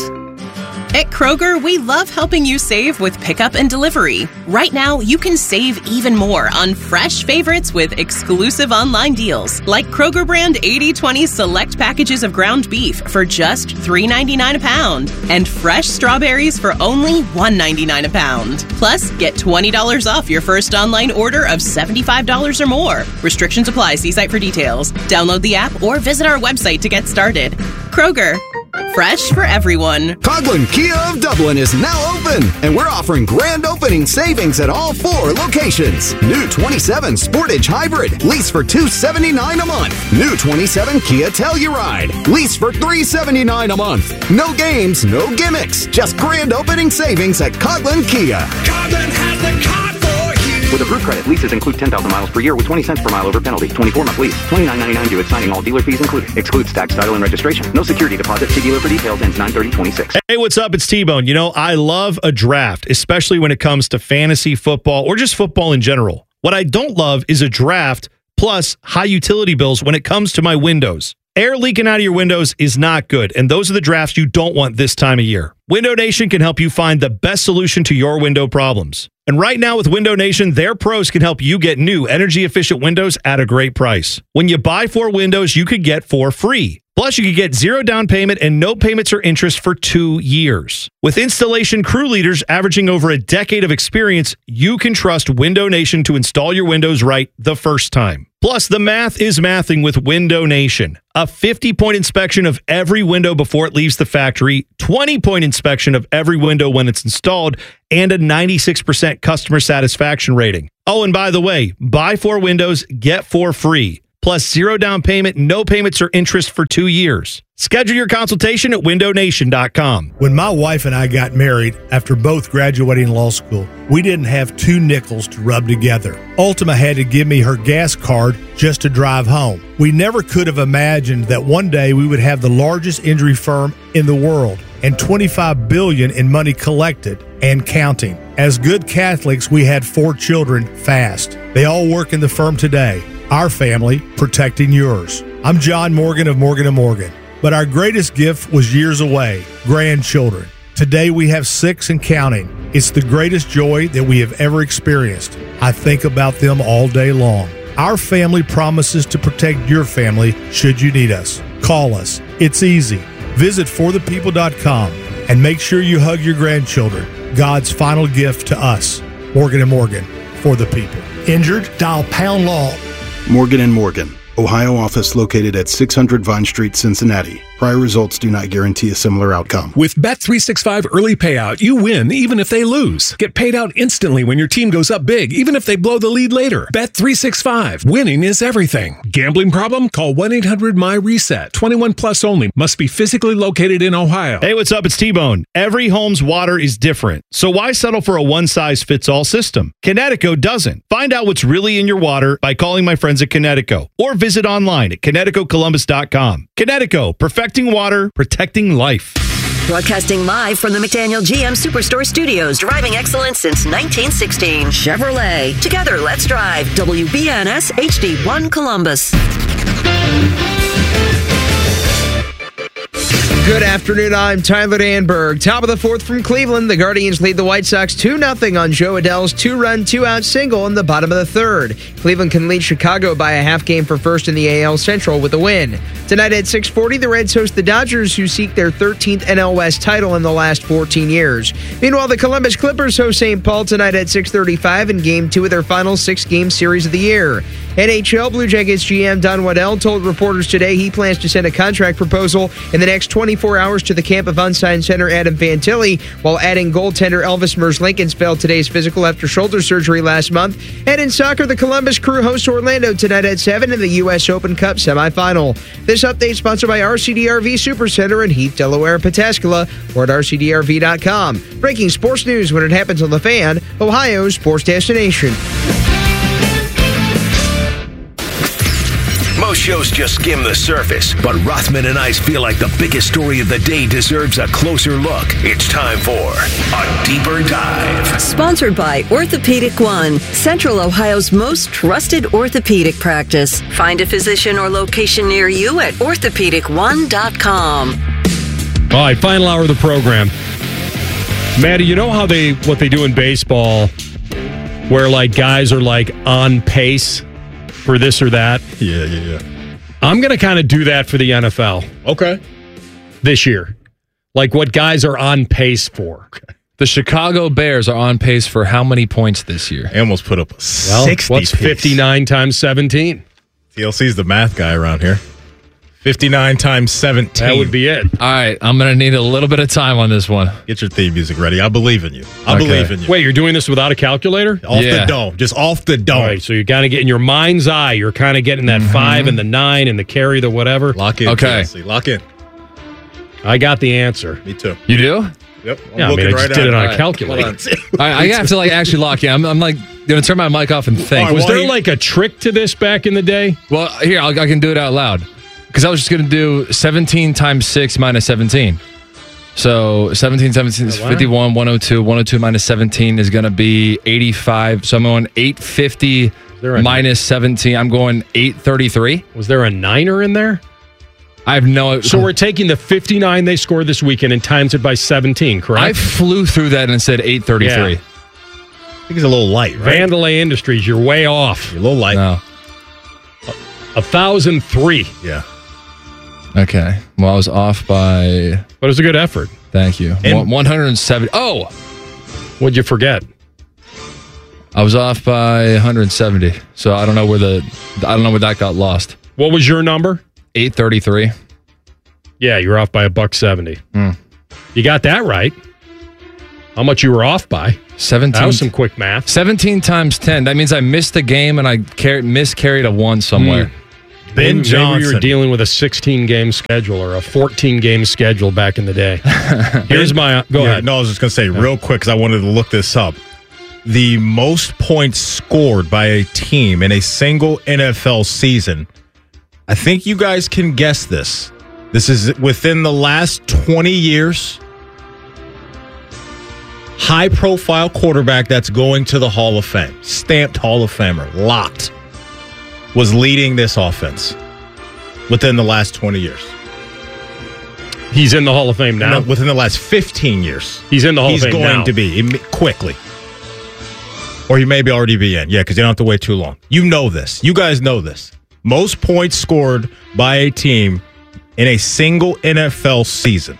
[SPEAKER 27] At Kroger, we love helping you save with pickup and delivery. Right now, you can save even more on fresh favorites with exclusive online deals, like Kroger brand 80/20 select packages of ground beef for just $3.99 a pound, and fresh strawberries for only $1.99 a pound. Plus, get $20 off your first online order of $75 or more. Restrictions apply. See site for details. Download the app or visit our website to get started. Kroger. Fresh for everyone.
[SPEAKER 28] Coghlan Kia of Dublin is now open, and we're offering grand opening savings at all 4 locations. New 27 Sportage Hybrid, lease for $279 a month. New 27 Kia Telluride, lease for $379 a month. No games, no gimmicks, just grand opening savings at Coghlan Kia.
[SPEAKER 15] Coghlan has the car for you.
[SPEAKER 29] With approved credit, leases include 10,000 miles per year with 20 cents per mile over penalty. 24-month lease. $29.99 due at signing. All dealer fees included. Excludes tax, title, and registration. No security deposit. See dealer for details. Ends 9/30/26.
[SPEAKER 30] Hey, what's up? It's T-Bone. You know, I love a draft, especially when it comes to fantasy football or just football in general. What I don't love is a draft plus high utility bills when it comes to my windows. Air leaking out of your windows is not good, and those are the drafts you don't want this time of year. Window Nation can help you find the best solution to your window problems. And right now with Window Nation, their pros can help you get new energy-efficient windows at a great price. When you buy 4 windows, you could get 4 free. Plus, you could get 0 down payment and no payments or interest for 2 years. With installation crew leaders averaging over a decade of experience, you can trust Window Nation to install your windows right the first time. Plus, the math is mathing with Window Nation. A 50-point inspection of every window before it leaves the factory, 20-point inspection of every window when it's installed, and a 96% customer satisfaction rating. Oh, and by the way, buy 4 windows, get 4 free. Plus 0 down payment, no payments or interest for 2 years. Schedule your consultation at windownation.com.
[SPEAKER 2] When my wife and I got married, after both graduating law school, we didn't have 2 nickels to rub together. Ultima had to give me her gas card just to drive home. We never could have imagined that one day we would have the largest injury firm in the world and $25 billion in money collected and counting. As good Catholics, we had 4 children fast. They all work in the firm today. Our family protecting yours. I'm John Morgan of Morgan & Morgan. But our greatest gift was years away, grandchildren. Today we have 6 and counting. It's the greatest joy that we have ever experienced. I think about them all day long. Our family promises to protect your family should you need us. Call us. It's easy. Visit forthepeople.com and make sure you hug your grandchildren. God's final gift to us. Morgan & Morgan, for the people. Injured? Dial pound law.
[SPEAKER 3] Morgan & Morgan, Ohio office located at 600 Vine Street, Cincinnati. Prior results do not guarantee a similar outcome.
[SPEAKER 4] With Bet365 early payout, you win even if they lose. Get paid out instantly when your team goes up big, even if they blow the lead later. Bet365. Winning is everything. Gambling problem? Call 1-800-MY-RESET. 21 plus only. Must be physically located in Ohio.
[SPEAKER 30] Hey, what's up? It's T-Bone. Every home's water is different. So why settle for a one-size-fits-all system? Connecticut doesn't. Find out what's really in your water by calling my friends at Connecticut or visit online at ConnecticutColumbus.com. Connecticut, perfecting water, protecting life.
[SPEAKER 7] Broadcasting live from the McDaniel GM Superstore Studios, driving excellence since 1916. Chevrolet. Together, let's drive. WBNS HD1 Columbus.
[SPEAKER 5] Good afternoon, I'm Tyler Danberg. Top of the 4th from Cleveland, the Guardians lead the White Sox 2-0 on Joe Adell's 2-run, 2-out single in the bottom of the 3rd. Cleveland can lead Chicago by a half game for first in the AL Central with a win. Tonight at 6:40, the Reds host the Dodgers, who seek their 13th NL West title in the last 14 years. Meanwhile, the Columbus Clippers host St. Paul tonight at 6:35 in Game 2 of their final 6-game series of the year. NHL Blue Jackets GM Don Waddell told reporters today he plans to send a contract proposal in the next 24 hours to the camp of unsigned center Adam Fantilli, while adding goaltender Elvis Merzlikins failed today's physical after shoulder surgery last month. And in soccer, the Columbus Crew hosts Orlando tonight at 7 in the U.S. Open Cup semifinal. This update sponsored by RCDRV Supercenter in Heath, Delaware, Pataskala, or at RCDRV.com. Breaking sports news when it happens on The Fan, Ohio's sports destination.
[SPEAKER 19] Most shows just skim the surface, but Rothman and I feel like the biggest story of the day deserves a closer look. It's time for A Deeper Dive.
[SPEAKER 7] Sponsored by Orthopedic One, Central Ohio's most trusted orthopedic practice. Find a physician or location near you at orthopedic1.com.
[SPEAKER 8] All right, final hour of the program. Maddie, you know how what they do in baseball where like guys are like on pace for this or that?
[SPEAKER 10] Yeah.
[SPEAKER 8] I'm going to kind of do that for the NFL.
[SPEAKER 10] Okay.
[SPEAKER 8] This year. Like what guys are on pace for.
[SPEAKER 6] The Chicago Bears are on pace for how many points this year?
[SPEAKER 10] They almost put up a 60
[SPEAKER 8] what's 59 times 17?
[SPEAKER 10] TLC's the math guy around here. 59 times 17.
[SPEAKER 8] That would be it.
[SPEAKER 6] All right, I'm going to need a little bit of time on this one.
[SPEAKER 10] Get your theme music ready. I believe in you. I believe in you.
[SPEAKER 8] Wait, you're doing this without a calculator?
[SPEAKER 10] Off the dome. Just off the dome.
[SPEAKER 8] All right, so you're kind of getting your mind's eye. You're kind of getting that 5 and the 9 and the carry, the whatever.
[SPEAKER 10] Lock in.
[SPEAKER 6] Okay.
[SPEAKER 10] TLC. Lock in.
[SPEAKER 8] I got the answer.
[SPEAKER 10] Me too.
[SPEAKER 6] You do?
[SPEAKER 10] Yep.
[SPEAKER 8] Yeah, I mean, I just did it on a calculator.
[SPEAKER 6] I have to like actually lock in. I'm like going to turn my mic off and think.
[SPEAKER 8] Was there like a trick to this back in the day?
[SPEAKER 6] Well, here, I can do it out loud. Because I was just going to do 17 times 6 minus 17. So 17 is 51, 102. 102 minus 17 is going to be 85. So I'm going 850 minus 17. I'm going 833.
[SPEAKER 8] Was there a 9er in there?
[SPEAKER 6] I have no.
[SPEAKER 8] So we're taking the 59 they scored this weekend and times it by 17, correct?
[SPEAKER 6] I flew through that and said 833.
[SPEAKER 8] Yeah.
[SPEAKER 10] I think he's a little light, right?
[SPEAKER 8] Vandalay Industries, you're way off.
[SPEAKER 10] You're a little light.
[SPEAKER 6] No.
[SPEAKER 8] 1,003.
[SPEAKER 10] Yeah.
[SPEAKER 6] Okay. Well, I was off by.
[SPEAKER 8] But it was a good effort.
[SPEAKER 6] Thank you. 170. Oh!
[SPEAKER 8] What'd you forget?
[SPEAKER 6] I was off by 170. So I don't know where that got lost.
[SPEAKER 8] What was your number?
[SPEAKER 6] 833.
[SPEAKER 8] Yeah, you're off by $1.70. You got that right. How much you were off by?
[SPEAKER 6] 17.
[SPEAKER 8] That was some quick math.
[SPEAKER 6] 17 times 10. That means I missed a game and I miscarried a 1 somewhere.
[SPEAKER 10] Ben Johnson.
[SPEAKER 8] Maybe you were dealing with a 16-game schedule or a 14-game schedule back in the day. Here's my... Go ahead.
[SPEAKER 10] No, I was just going to say real quick because I wanted to look this up. The most points scored by a team in a single NFL season. I think you guys can guess this. This is within the last 20 years. High-profile quarterback that's going to the Hall of Fame. Stamped Hall of Famer. Locked. Was leading this offense within the last 20 years.
[SPEAKER 8] He's in the Hall of Fame now?
[SPEAKER 10] No, within the last 15 years.
[SPEAKER 8] He's in the Hall of Fame now.
[SPEAKER 10] He's going to be quickly. Or he may be already be in. Yeah, because you don't have to wait too long. You know this. You guys know this. Most points scored by a team in a single NFL season.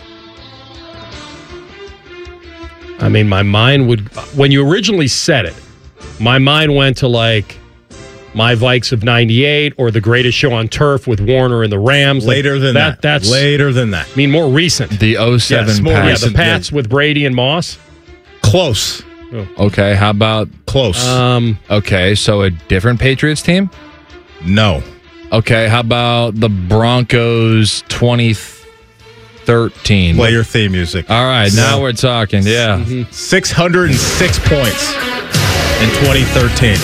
[SPEAKER 8] I mean, my mind would... When you originally said it, my mind went to like... My Vikes of 98 or The Greatest Show on Turf with Warner and the Rams.
[SPEAKER 10] Later than that.
[SPEAKER 8] That's
[SPEAKER 10] later than that.
[SPEAKER 8] I mean, more recent.
[SPEAKER 6] The 07
[SPEAKER 10] yes, more
[SPEAKER 6] Pats.
[SPEAKER 8] Yeah, the Pats with Brady and Moss.
[SPEAKER 10] Close.
[SPEAKER 8] Oh.
[SPEAKER 6] Okay, how about...
[SPEAKER 10] Close.
[SPEAKER 6] Okay, so a different Patriots team?
[SPEAKER 10] No.
[SPEAKER 6] Okay, how about the Broncos 2013?
[SPEAKER 10] Play your theme music.
[SPEAKER 6] All right, now we're talking, yeah.
[SPEAKER 10] 606 points in 2013.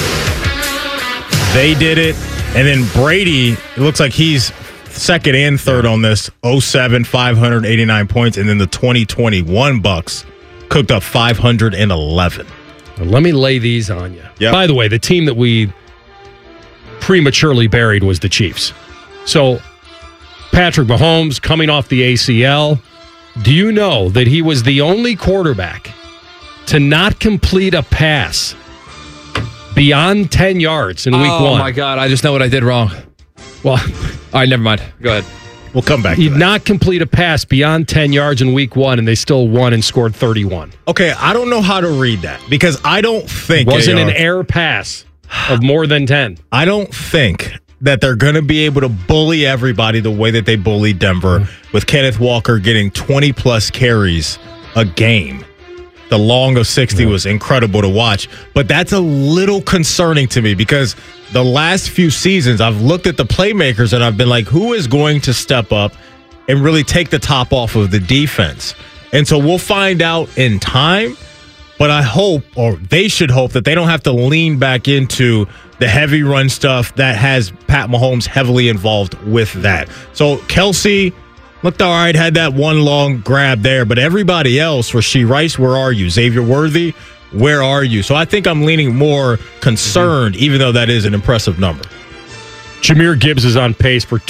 [SPEAKER 10] They did it, and then Brady, it looks like he's second and third on this, 07, 589 points, and then the 2021 Bucks cooked up 511.
[SPEAKER 8] Let me lay these on you.
[SPEAKER 10] Yep.
[SPEAKER 8] By the way, the team that we prematurely buried was the Chiefs. So, Patrick Mahomes coming off the ACL. Do you know that he was the only quarterback to not complete a pass beyond 10 yards in week 1?
[SPEAKER 6] Oh, my God. I just know what I did wrong.
[SPEAKER 8] Well,
[SPEAKER 6] all right, never mind. Go ahead.
[SPEAKER 10] We'll come back.
[SPEAKER 8] He'd not complete a pass beyond 10 yards in week 1, and they still won and scored 31.
[SPEAKER 10] Okay, I don't know how to read that because I don't think
[SPEAKER 8] it wasn't an air pass of more than 10.
[SPEAKER 10] I don't think that they're going to be able to bully everybody the way that they bullied Denver with Kenneth Walker getting 20-plus carries a game. The long of 60 was incredible to watch, but that's a little concerning to me because the last few seasons I've looked at the playmakers and I've been like, who is going to step up and really take the top off of the defense? And so we'll find out in time, but I hope, or they should hope, that they don't have to lean back into the heavy run stuff that has Pat Mahomes heavily involved with that. So Kelsey looked all right, had that one long grab there, but everybody else, Rashee Rice, where are you? Xavier Worthy, where are you? So I think I'm leaning more concerned, even though that is an impressive number.
[SPEAKER 8] Jahmyr Gibbs is on pace for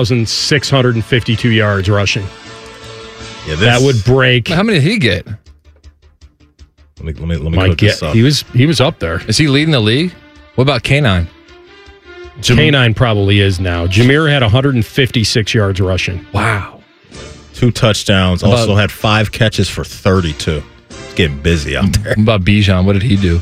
[SPEAKER 8] 2,652 yards rushing.
[SPEAKER 10] Yeah,
[SPEAKER 8] that would break.
[SPEAKER 6] How many did he get?
[SPEAKER 10] Let me look this up.
[SPEAKER 8] He was up there.
[SPEAKER 6] Is he leading the league? What about K9?
[SPEAKER 8] K9 probably is now. Jahmyr had 156 yards rushing.
[SPEAKER 6] Wow.
[SPEAKER 10] 2 touchdowns. Also had 5 catches for 32. It's getting busy out there.
[SPEAKER 6] What about Bijan? What did he do?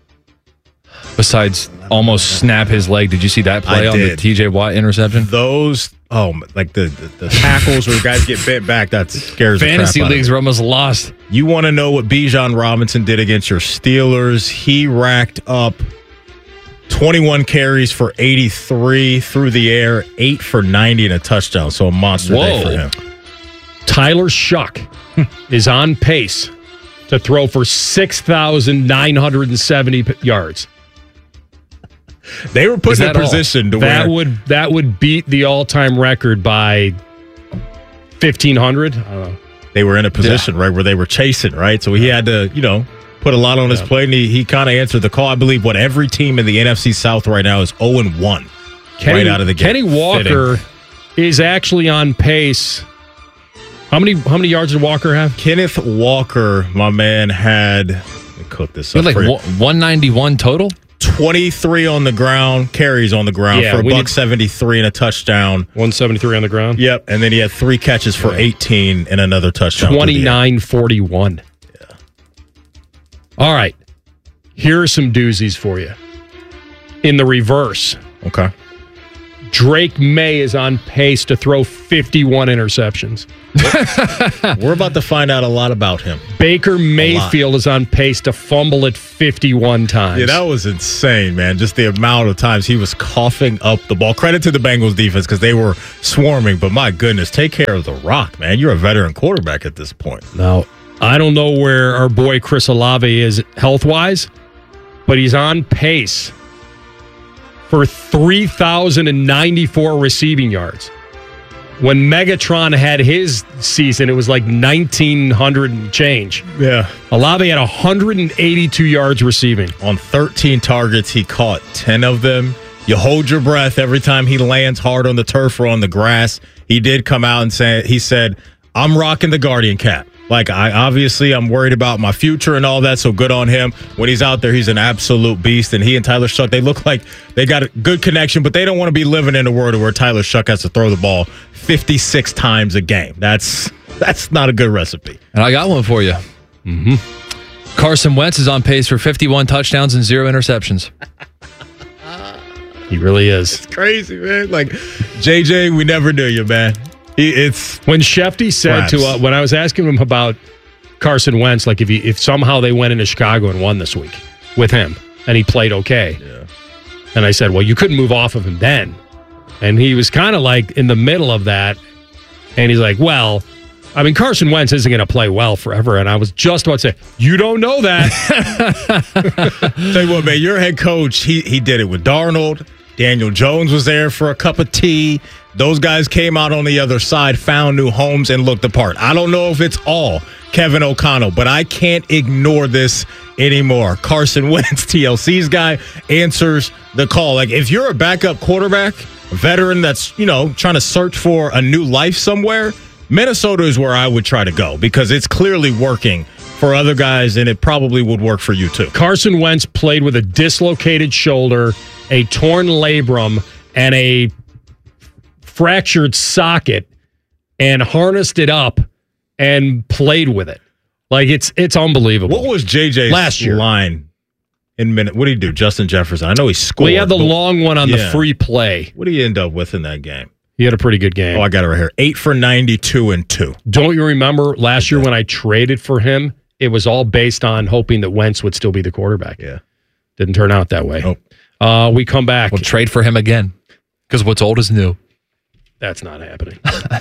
[SPEAKER 6] Besides almost snap his leg. Did you see that play on the TJ Watt interception?
[SPEAKER 10] Those, like the tackles where guys get bent back, that scares the crap
[SPEAKER 6] Fantasy
[SPEAKER 10] out of
[SPEAKER 6] leagues
[SPEAKER 10] me.
[SPEAKER 6] are almost lost.
[SPEAKER 10] You want to know what Bijan Robinson did against your Steelers? He racked up 21 carries for 83 through the air, 8 for 90 and a touchdown. So a monster day for him.
[SPEAKER 8] Tyler Shuck is on pace to throw for 6,970 yards.
[SPEAKER 10] They were put in a position to
[SPEAKER 8] that
[SPEAKER 10] where
[SPEAKER 8] that would beat the all-time record by 1,500. I don't know.
[SPEAKER 10] They were in a position right where they were chasing, right? So he had to, put a lot on his plate, and he kind of answered the call. I believe every team in the NFC South right now is 0-1 right out of the gate.
[SPEAKER 8] Kenny Walker is actually on pace. How many yards did Walker have?
[SPEAKER 10] Kenneth Walker, my man, had, let me cook this up.
[SPEAKER 6] Like 191 total?
[SPEAKER 10] 23 on the ground, carries on the ground for $173 and a touchdown.
[SPEAKER 8] 173 on the ground?
[SPEAKER 10] Yep. And then he had 3 catches for 18 and another touchdown.
[SPEAKER 8] 29-41.
[SPEAKER 10] Yeah.
[SPEAKER 8] All right. Here are some doozies for you. In the reverse.
[SPEAKER 10] Okay.
[SPEAKER 8] Drake May is on pace to throw 51 interceptions.
[SPEAKER 10] We're about to find out a lot about him.
[SPEAKER 8] Baker Mayfield is on pace to fumble it 51 times.
[SPEAKER 10] Yeah, that was insane, man. Just the amount of times he was coughing up the ball. Credit to the Bengals defense because they were swarming, but my goodness, take care of the rock, man. You're a veteran quarterback at this point.
[SPEAKER 8] Now, I don't know where our boy Chris Olave is health-wise, but he's on pace for 3,094 receiving yards. When Megatron had his season, it was like 1,900 and change.
[SPEAKER 10] Yeah.
[SPEAKER 8] Olave had 182 yards receiving.
[SPEAKER 10] On 13 targets, he caught 10 of them. You hold your breath every time he lands hard on the turf or on the grass. He did come out and he said, I'm rocking the Guardian cap. Like, I'm worried about my future and all that, so good on him. When he's out there, he's an absolute beast, and he and Tyler Shuck, they look like they got a good connection, but they don't want to be living in a world where Tyler Shuck has to throw the ball 56 times a game. That's not a good recipe.
[SPEAKER 6] And I got one for you. Mm-hmm. Carson Wentz is on pace for 51 touchdowns and 0 interceptions.
[SPEAKER 8] He really is.
[SPEAKER 10] It's crazy, man. Like, JJ, we never knew you, man. It's
[SPEAKER 8] when Shefty said to when I was asking him about Carson Wentz, like if somehow they went into Chicago and won this week with him and he played okay, and I said, well, you couldn't move off of him then, and he was kind of like in the middle of that, and he's like, well, I mean, Carson Wentz isn't going to play well forever, and I was just about to say, you don't know that.
[SPEAKER 10] Tell you what, man, your head coach, he did it with Darnold. Daniel Jones was there for a cup of tea. Those guys came out on the other side, found new homes, and looked the part. I don't know if it's all Kevin O'Connell, but I can't ignore this anymore. Carson Wentz, TLC's guy, answers the call. Like, if you're a backup quarterback, a veteran that's, trying to search for a new life somewhere, Minnesota is where I would try to go because it's clearly working for other guys, and it probably would work for you too.
[SPEAKER 8] Carson Wentz played with a dislocated shoulder, a torn labrum, and a fractured socket, and harnessed it up and played with it. Like, it's unbelievable.
[SPEAKER 10] What was JJ's
[SPEAKER 8] last year
[SPEAKER 10] line in minute? What did he do? Justin Jefferson. I know he scored.
[SPEAKER 8] Well, he had the long one on the free play.
[SPEAKER 10] What did he end up with in that game?
[SPEAKER 8] He had a pretty good game.
[SPEAKER 10] Oh, I got it right here. 8 for 92 and 2.
[SPEAKER 8] Don't you remember last year when I traded for him? It was all based on hoping that Wentz would still be the quarterback.
[SPEAKER 10] Yeah.
[SPEAKER 8] Didn't turn out that way.
[SPEAKER 10] Nope.
[SPEAKER 8] We come back.
[SPEAKER 6] We'll trade for him again because what's old is new.
[SPEAKER 8] That's not happening.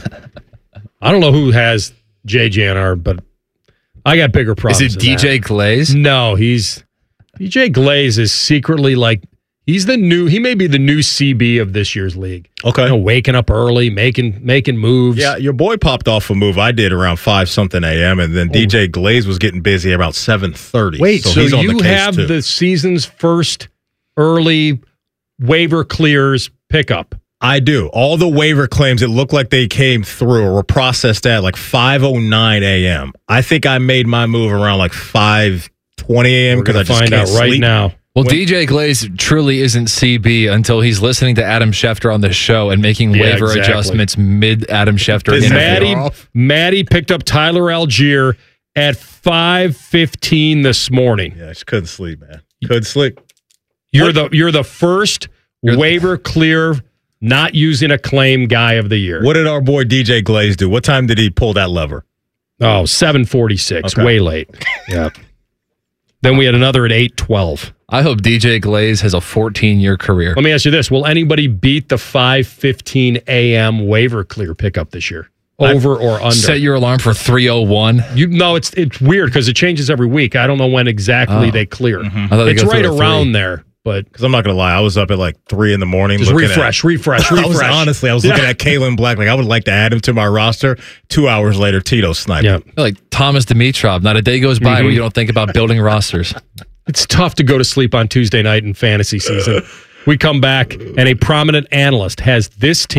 [SPEAKER 8] I don't know who has JJNR, but I got bigger problems.
[SPEAKER 6] Is it DJ Glaze?
[SPEAKER 8] No, DJ Glaze is secretly like, he may be the new CB of this year's league.
[SPEAKER 10] Okay.
[SPEAKER 8] Waking up early, making moves.
[SPEAKER 10] Yeah, your boy popped off a move I did around 5-something a.m., and then DJ Glaze was getting busy about 7:30.
[SPEAKER 8] Wait, so
[SPEAKER 10] he's on
[SPEAKER 8] you
[SPEAKER 10] the case
[SPEAKER 8] have
[SPEAKER 10] too.
[SPEAKER 8] the season's first early waiver clears pickup.
[SPEAKER 10] I do. All the waiver claims, it looked like they came through or were processed at like 5:09 a.m. I think I made my move around like 5:20 a.m. because I just
[SPEAKER 8] find
[SPEAKER 10] can't
[SPEAKER 8] out right
[SPEAKER 10] sleep.
[SPEAKER 8] now.
[SPEAKER 6] Well, DJ Glaze truly isn't CB until he's listening to Adam Schefter on the show and making waiver adjustments mid Adam Schefter interview.
[SPEAKER 8] Maddie picked up Tyler Algier at 5:15 this morning.
[SPEAKER 10] Yeah, I just couldn't sleep, man. Couldn't sleep.
[SPEAKER 8] You're the first waiver clear, not using a claim guy of the year.
[SPEAKER 10] What did our boy DJ Glaze do? What time did he pull that lever?
[SPEAKER 8] Oh, 7:46.
[SPEAKER 10] Okay.
[SPEAKER 8] Way late. Yeah. Then we had another at 8:12.
[SPEAKER 6] I hope DJ Glaze has a 14-year career.
[SPEAKER 8] Let me ask you this. Will anybody beat the 5:15 a.m. waiver clear pickup this year? Over or under?
[SPEAKER 6] Set your alarm for 3:01.
[SPEAKER 8] No, it's weird because it changes every week. I don't know when exactly they clear.
[SPEAKER 10] Mm-hmm.
[SPEAKER 8] It's right around there. But
[SPEAKER 10] because I'm not gonna lie, I was up at like 3 a.m.
[SPEAKER 8] Just refresh.
[SPEAKER 10] I was looking at Kalen Black. Like, I would like to add him to my roster. 2 hours later, Tito sniped.
[SPEAKER 8] Yeah.
[SPEAKER 6] Like Thomas Dimitrov. Not a day goes by where you don't think about building rosters.
[SPEAKER 8] It's tough to go to sleep on Tuesday night in fantasy season. We come back, and a prominent analyst has this team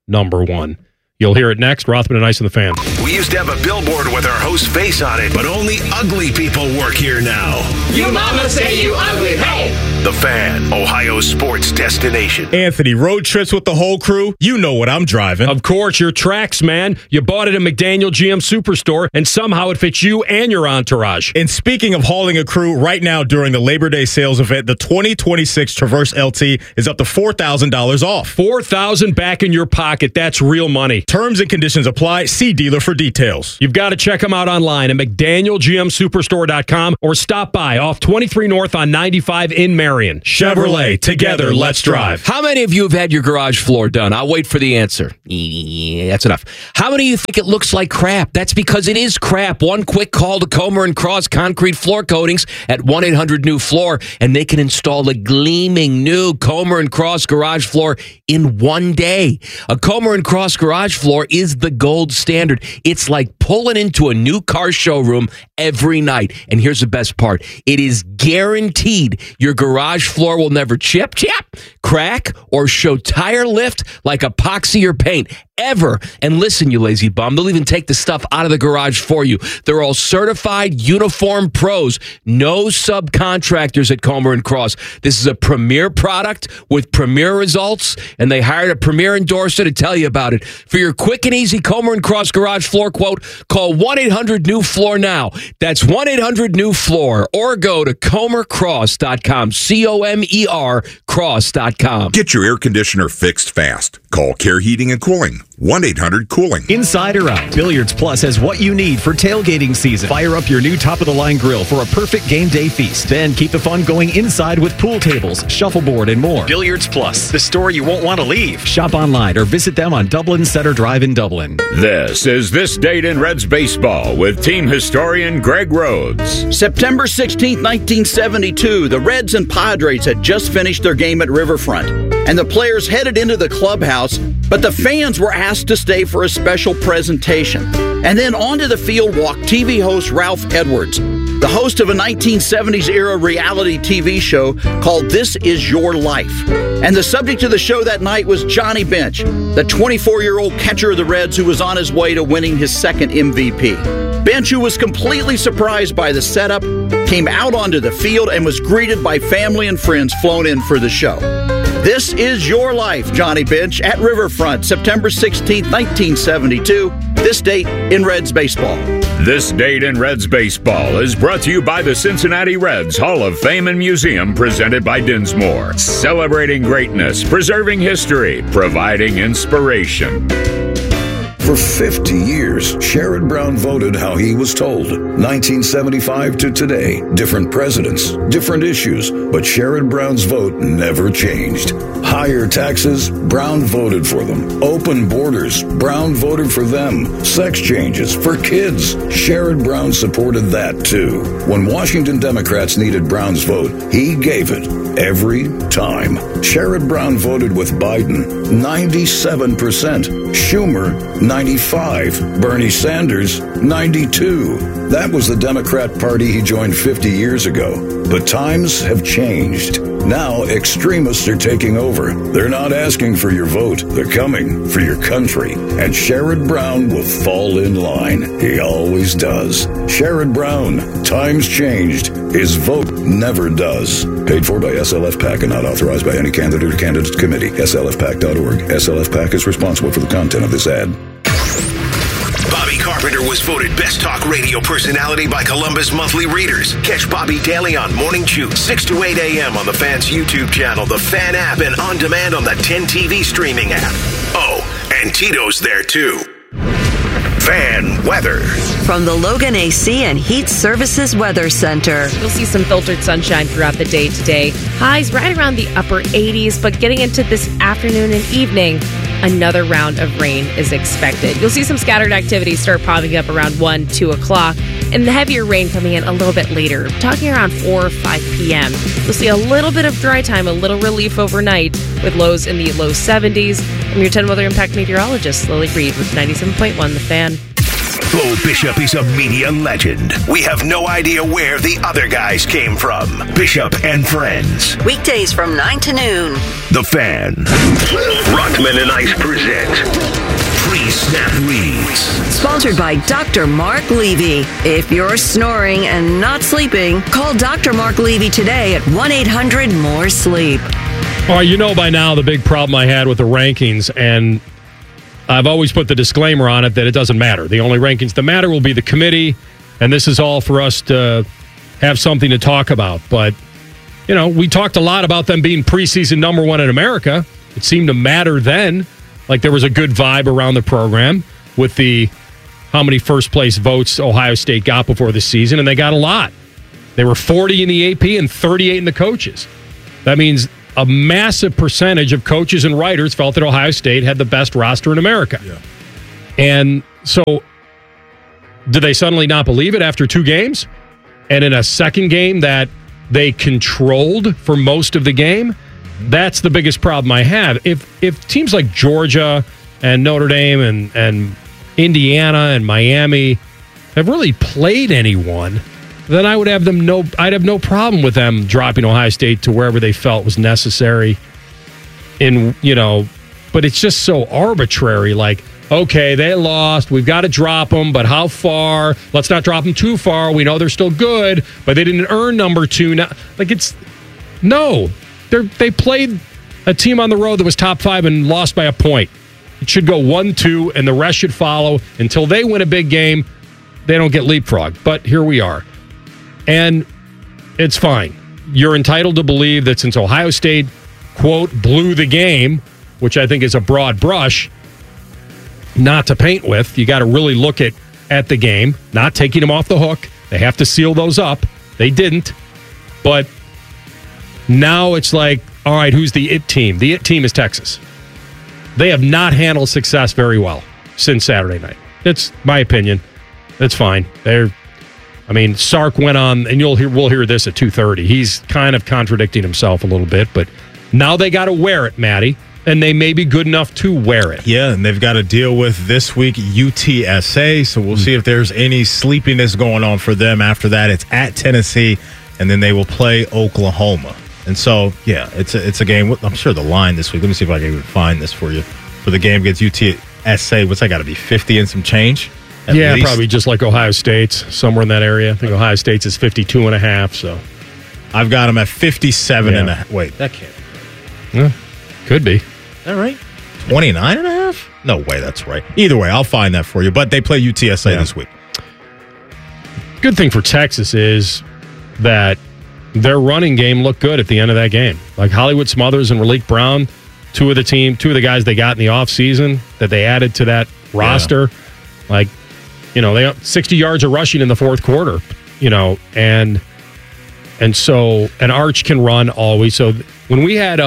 [SPEAKER 8] number one. You'll hear it next. Rothman and Ice and the Fan.
[SPEAKER 19] We used to have a billboard with our host's face on it, but only ugly people work here now.
[SPEAKER 15] You mama say you ugly, hey!
[SPEAKER 19] The Fan, Ohio's sports destination.
[SPEAKER 10] Anthony, road trips with the whole crew? You know what I'm driving.
[SPEAKER 8] Of course, your tracks, man. You bought it at McDaniel GM Superstore, and somehow it fits you and your entourage.
[SPEAKER 10] And speaking of hauling a crew, right now during the Labor Day sales event, the 2026 Traverse LT is up to $4,000 off.
[SPEAKER 8] $4,000 back in your pocket. That's real money.
[SPEAKER 10] Terms and conditions apply. See dealer for details.
[SPEAKER 8] You've got to check them out online at McDanielGMSuperstore.com or stop by off 23 North on 95 in Marion. Chevrolet, together, let's drive.
[SPEAKER 9] How many of you have had your garage floor done? I'll wait for the answer. Yeah, that's enough. How many of you think it looks like crap? That's because it is crap. One quick call to Comer & Cross Concrete Floor Coatings at 1-800-NEW-FLOOR, and they can install a gleaming new Comer & Cross garage floor in one day. A Comer & Cross garage floor is the gold standard. It's like pulling into a new car showroom every night. And here's the best part. It is guaranteed your garage floor will never chip, crack, or show tire lift like epoxy or paint. Ever. And listen, you lazy bum, they'll even take the stuff out of the garage for you. They're all certified uniform pros. No subcontractors at Comer & Cross. This is a premier product with premier results, and they hired a premier endorser to tell you about it. For your quick and easy Comer & Cross garage floor quote, call 1-800-NEW-FLOOR now. That's 1-800-NEW-FLOOR, or go to ComerCross.com. COMER Cross.com.
[SPEAKER 11] Get your air conditioner fixed fast. Call Care Heating and Cooling. 1-800-COOLING.
[SPEAKER 12] Inside or out, Billiards Plus has what you need for tailgating season. Fire up your new top-of-the-line grill for a perfect game day feast. Then keep the fun going inside with pool tables, shuffleboard, and more. Billiards Plus, the store you won't want to leave. Shop online or visit them on Dublin Center Drive in Dublin.
[SPEAKER 13] This is This Date in Reds Baseball with team historian Greg Rhodes.
[SPEAKER 14] September 16, 1972, the Reds and Padres had just finished their game at Riverfront, and the players headed into the clubhouse, but the fans were asked to stay for a special presentation. And then onto the field walked TV host Ralph Edwards, the host of a 1970s-era reality TV show called This Is Your Life. And the subject of the show that night was Johnny Bench, the 24-year-old catcher of the Reds who was on his way to winning his second MVP. Bench, who was completely surprised by the setup, came out onto the field and was greeted by family and friends flown in for the show. This Is Your Life, Johnny Bench, at Riverfront, September 16, 1972. This date in Reds baseball.
[SPEAKER 13] This Date in Reds Baseball is brought to you by the Cincinnati Reds Hall of Fame and Museum, presented by Dinsmore. Celebrating greatness, preserving history, providing inspiration.
[SPEAKER 16] For 50 years, Sherrod Brown voted how he was told. 1975 to today, different presidents, different issues, but Sherrod Brown's vote never changed. Higher taxes, Brown voted for them. Open borders, Brown voted for them. Sex changes for kids, Sherrod Brown supported that too. When Washington Democrats needed Brown's vote, he gave it every time. Sherrod Brown voted with Biden, 97%. Schumer, 95. Bernie Sanders, 92. That was the Democrat Party he joined 50 years ago. But times have changed. Now extremists are taking over. They're not asking for your vote. They're coming for your country. And Sherrod Brown will fall in line. He always does. Sherrod Brown. Times changed. His vote never does. Paid for by SLF PAC and not authorized by any candidate or candidates committee. SLFPAC.org. SLF PAC is responsible for the content of this ad.
[SPEAKER 19] Bobby Carpenter was voted Best Talk Radio Personality by Columbus Monthly Readers. Catch Bobby daily on Morning Chew, 6 to 8 a.m. on the Fan's YouTube channel, the Fan app, and on demand on the 10 TV streaming app. Oh, and Tito's there too. Fan weather.
[SPEAKER 7] From the Logan AC and Heat Services Weather Center.
[SPEAKER 17] You'll see some filtered sunshine throughout the day today. Highs right around the upper 80s, but getting into this afternoon and evening, another round of rain is expected. You'll see some scattered activity start popping up around 1, 2 o'clock, and the heavier rain coming in a little bit later, talking around 4 or 5 p.m. You'll see a little bit of dry time, a little relief overnight, with lows in the low 70s. I'm your 10 Weather Impact meteorologist, Lily Reed, with 97.1 The Fan.
[SPEAKER 19] Bo Bishop is a media legend. We have no idea where the other guys came from. Bishop and Friends.
[SPEAKER 7] Weekdays from 9 to noon.
[SPEAKER 19] The Fan. Rockman and Ice present Pre-Snap Reads.
[SPEAKER 7] Sponsored by Dr. Mark Levy. If you're snoring and not sleeping, call Dr. Mark Levy today at 1-800-MORE-SLEEP.
[SPEAKER 8] All right, you know by now the big problem I had with the rankings, and I've always put the disclaimer on it that it doesn't matter. The only rankings that matter will be the committee, and this is all for us to have something to talk about. But, you know, we talked a lot about them being preseason number one in America. It seemed to matter then. Like there was a good vibe around the program with the how many first place votes Ohio State got before the season, and they got a lot. They were 40 in the AP and 38 in the coaches. That means a massive percentage of coaches and writers felt that Ohio State had the best roster in America. Yeah. And so do they suddenly not believe it after 2 games? And in a second game that they controlled for most of the game? That's the biggest problem I have. If teams like Georgia and Notre Dame and Indiana and Miami have really played anyone, then I would have I'd have no problem with them dropping Ohio State to wherever they felt was necessary. But it's just so arbitrary. Like, okay, they lost. We've got to drop them, but how far? Let's not drop them too far. We know they're still good, but they didn't earn number 2. Now, They played a team on the road that was top 5 and lost by a point. It should go 1-2, and the rest should follow. Until they win a big game, they don't get leapfrogged. But here we are. And it's fine. You're entitled to believe that since Ohio State, quote, blew the game, which I think is a broad brush, not to paint with. You got to really look at the game, not taking them off the hook. They have to seal those up. They didn't. But now it's like, all right, who's the it team? The it team is Texas. They have not handled success very well since Saturday night. It's my opinion. That's fine. Sark went on, and we'll hear this at 2:30. He's kind of contradicting himself a little bit, but now they got to wear it, Matty, and they may be good enough to wear it.
[SPEAKER 10] Yeah, and they've got to deal with this week UTSA, so we'll see if there's any sleepiness going on for them. After that, it's at Tennessee, and then they will play Oklahoma. And so, yeah, it's a game. I'm sure the line this week, let me see if I can even find this for you. For the game against UTSA, what's that got to be, 50 and some change?
[SPEAKER 8] Yeah, least? Probably just like Ohio State's, somewhere in that area. I think Ohio State's is 52.5, so.
[SPEAKER 10] I've got them at 57.5. Wait, that can't be.
[SPEAKER 8] Yeah, could be.
[SPEAKER 10] Is that right? 29.5? No way that's right. Either way, I'll find that for you. But they play UTSA this week.
[SPEAKER 8] Good thing for Texas is that their running game looked good at the end of that game. Like Hollywood Smothers and Raleek Brown, two of the guys they got in the offseason that they added to that roster. Yeah. They got 60 yards of rushing in the fourth quarter, and so an Arch can run always. So when we had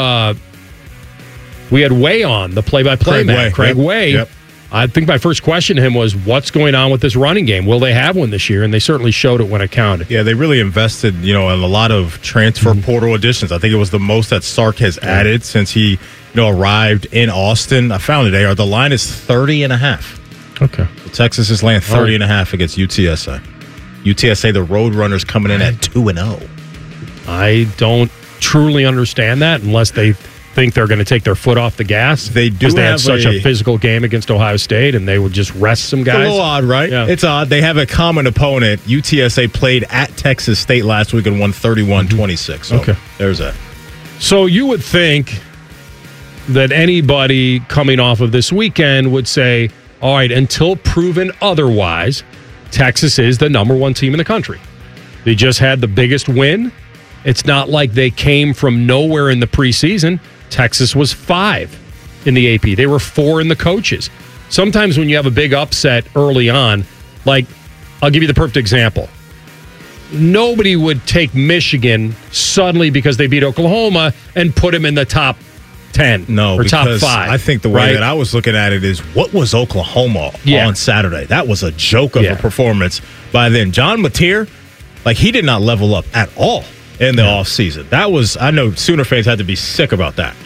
[SPEAKER 8] Way on the play-by-play man, Craig Way. Yep. I think my first question to him was, what's going on with this running game? Will they have one this year? And they certainly showed it when it counted.
[SPEAKER 10] Yeah, they really invested, in a lot of transfer portal additions. I think it was the most that Sark has added since he, arrived in Austin. I found it, AR. The line is 30.5.
[SPEAKER 8] Okay.
[SPEAKER 10] So Texas is laying 30.5 against UTSA. UTSA, the Roadrunners, coming in at 2-0.
[SPEAKER 8] I don't truly understand that unless they think they're going to take their foot off the gas.
[SPEAKER 10] They do
[SPEAKER 8] because they had such a physical game against Ohio State, and they would just rest some guys.
[SPEAKER 10] It's a little odd, right?
[SPEAKER 8] Yeah.
[SPEAKER 10] It's odd. They have a common opponent. UTSA played at Texas State last week and won 31-26. So
[SPEAKER 8] okay.
[SPEAKER 10] There's that.
[SPEAKER 8] So you would think that anybody coming off of this weekend would say, all right, until proven otherwise, Texas is the number one team in the country. They just had the biggest win. It's not like they came from nowhere in the preseason. Texas was 5 in the AP. They were 4 in the coaches. Sometimes when you have a big upset early on, like, I'll give you the perfect example. Nobody would take Michigan suddenly because they beat Oklahoma and put them in the top 10 or top 5.
[SPEAKER 10] I think the way that I was looking at it is, what was Oklahoma on Saturday? That was a joke of a performance by then. John Mateer, he did not level up at all in the offseason. That was, I know Sooner fans had to be sick about that.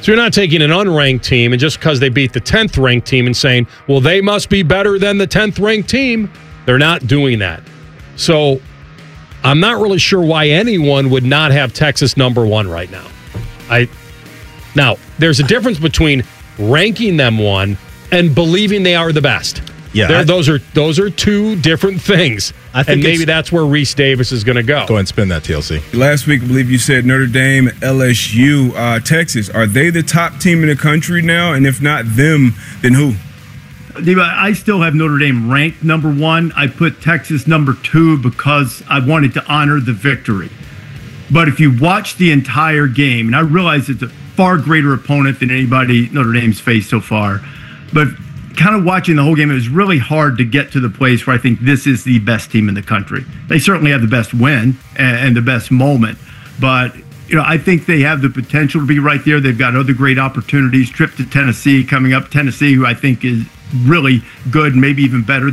[SPEAKER 8] So you're not taking an unranked team and just because they beat the 10th ranked team and saying, well, they must be better than the 10th ranked team. They're not doing that. So I'm not really sure why anyone would not have Texas number 1 right now. Now, there's a difference between ranking them 1 and believing they are the best.
[SPEAKER 10] Yeah,
[SPEAKER 8] those are two different things. I think maybe that's where Reese Davis is going to go.
[SPEAKER 10] Go ahead and spin that, TLC.
[SPEAKER 1] Last week, I believe you said Notre Dame, LSU, Texas. Are they the top team in the country now? And if not them, then who?
[SPEAKER 18] I still have Notre Dame ranked number 1. I put Texas number 2 because I wanted to honor the victory. But if you watch the entire game, and I realize it's a far greater opponent than anybody Notre Dame's faced so far, but kind of watching the whole game, it was really hard to get to the place where I think this is the best team in the country. They certainly have the best win and the best moment, but I think they have the potential to be right there. They've got other great opportunities. Trip to Tennessee coming up. Tennessee, who I think is really good, maybe even better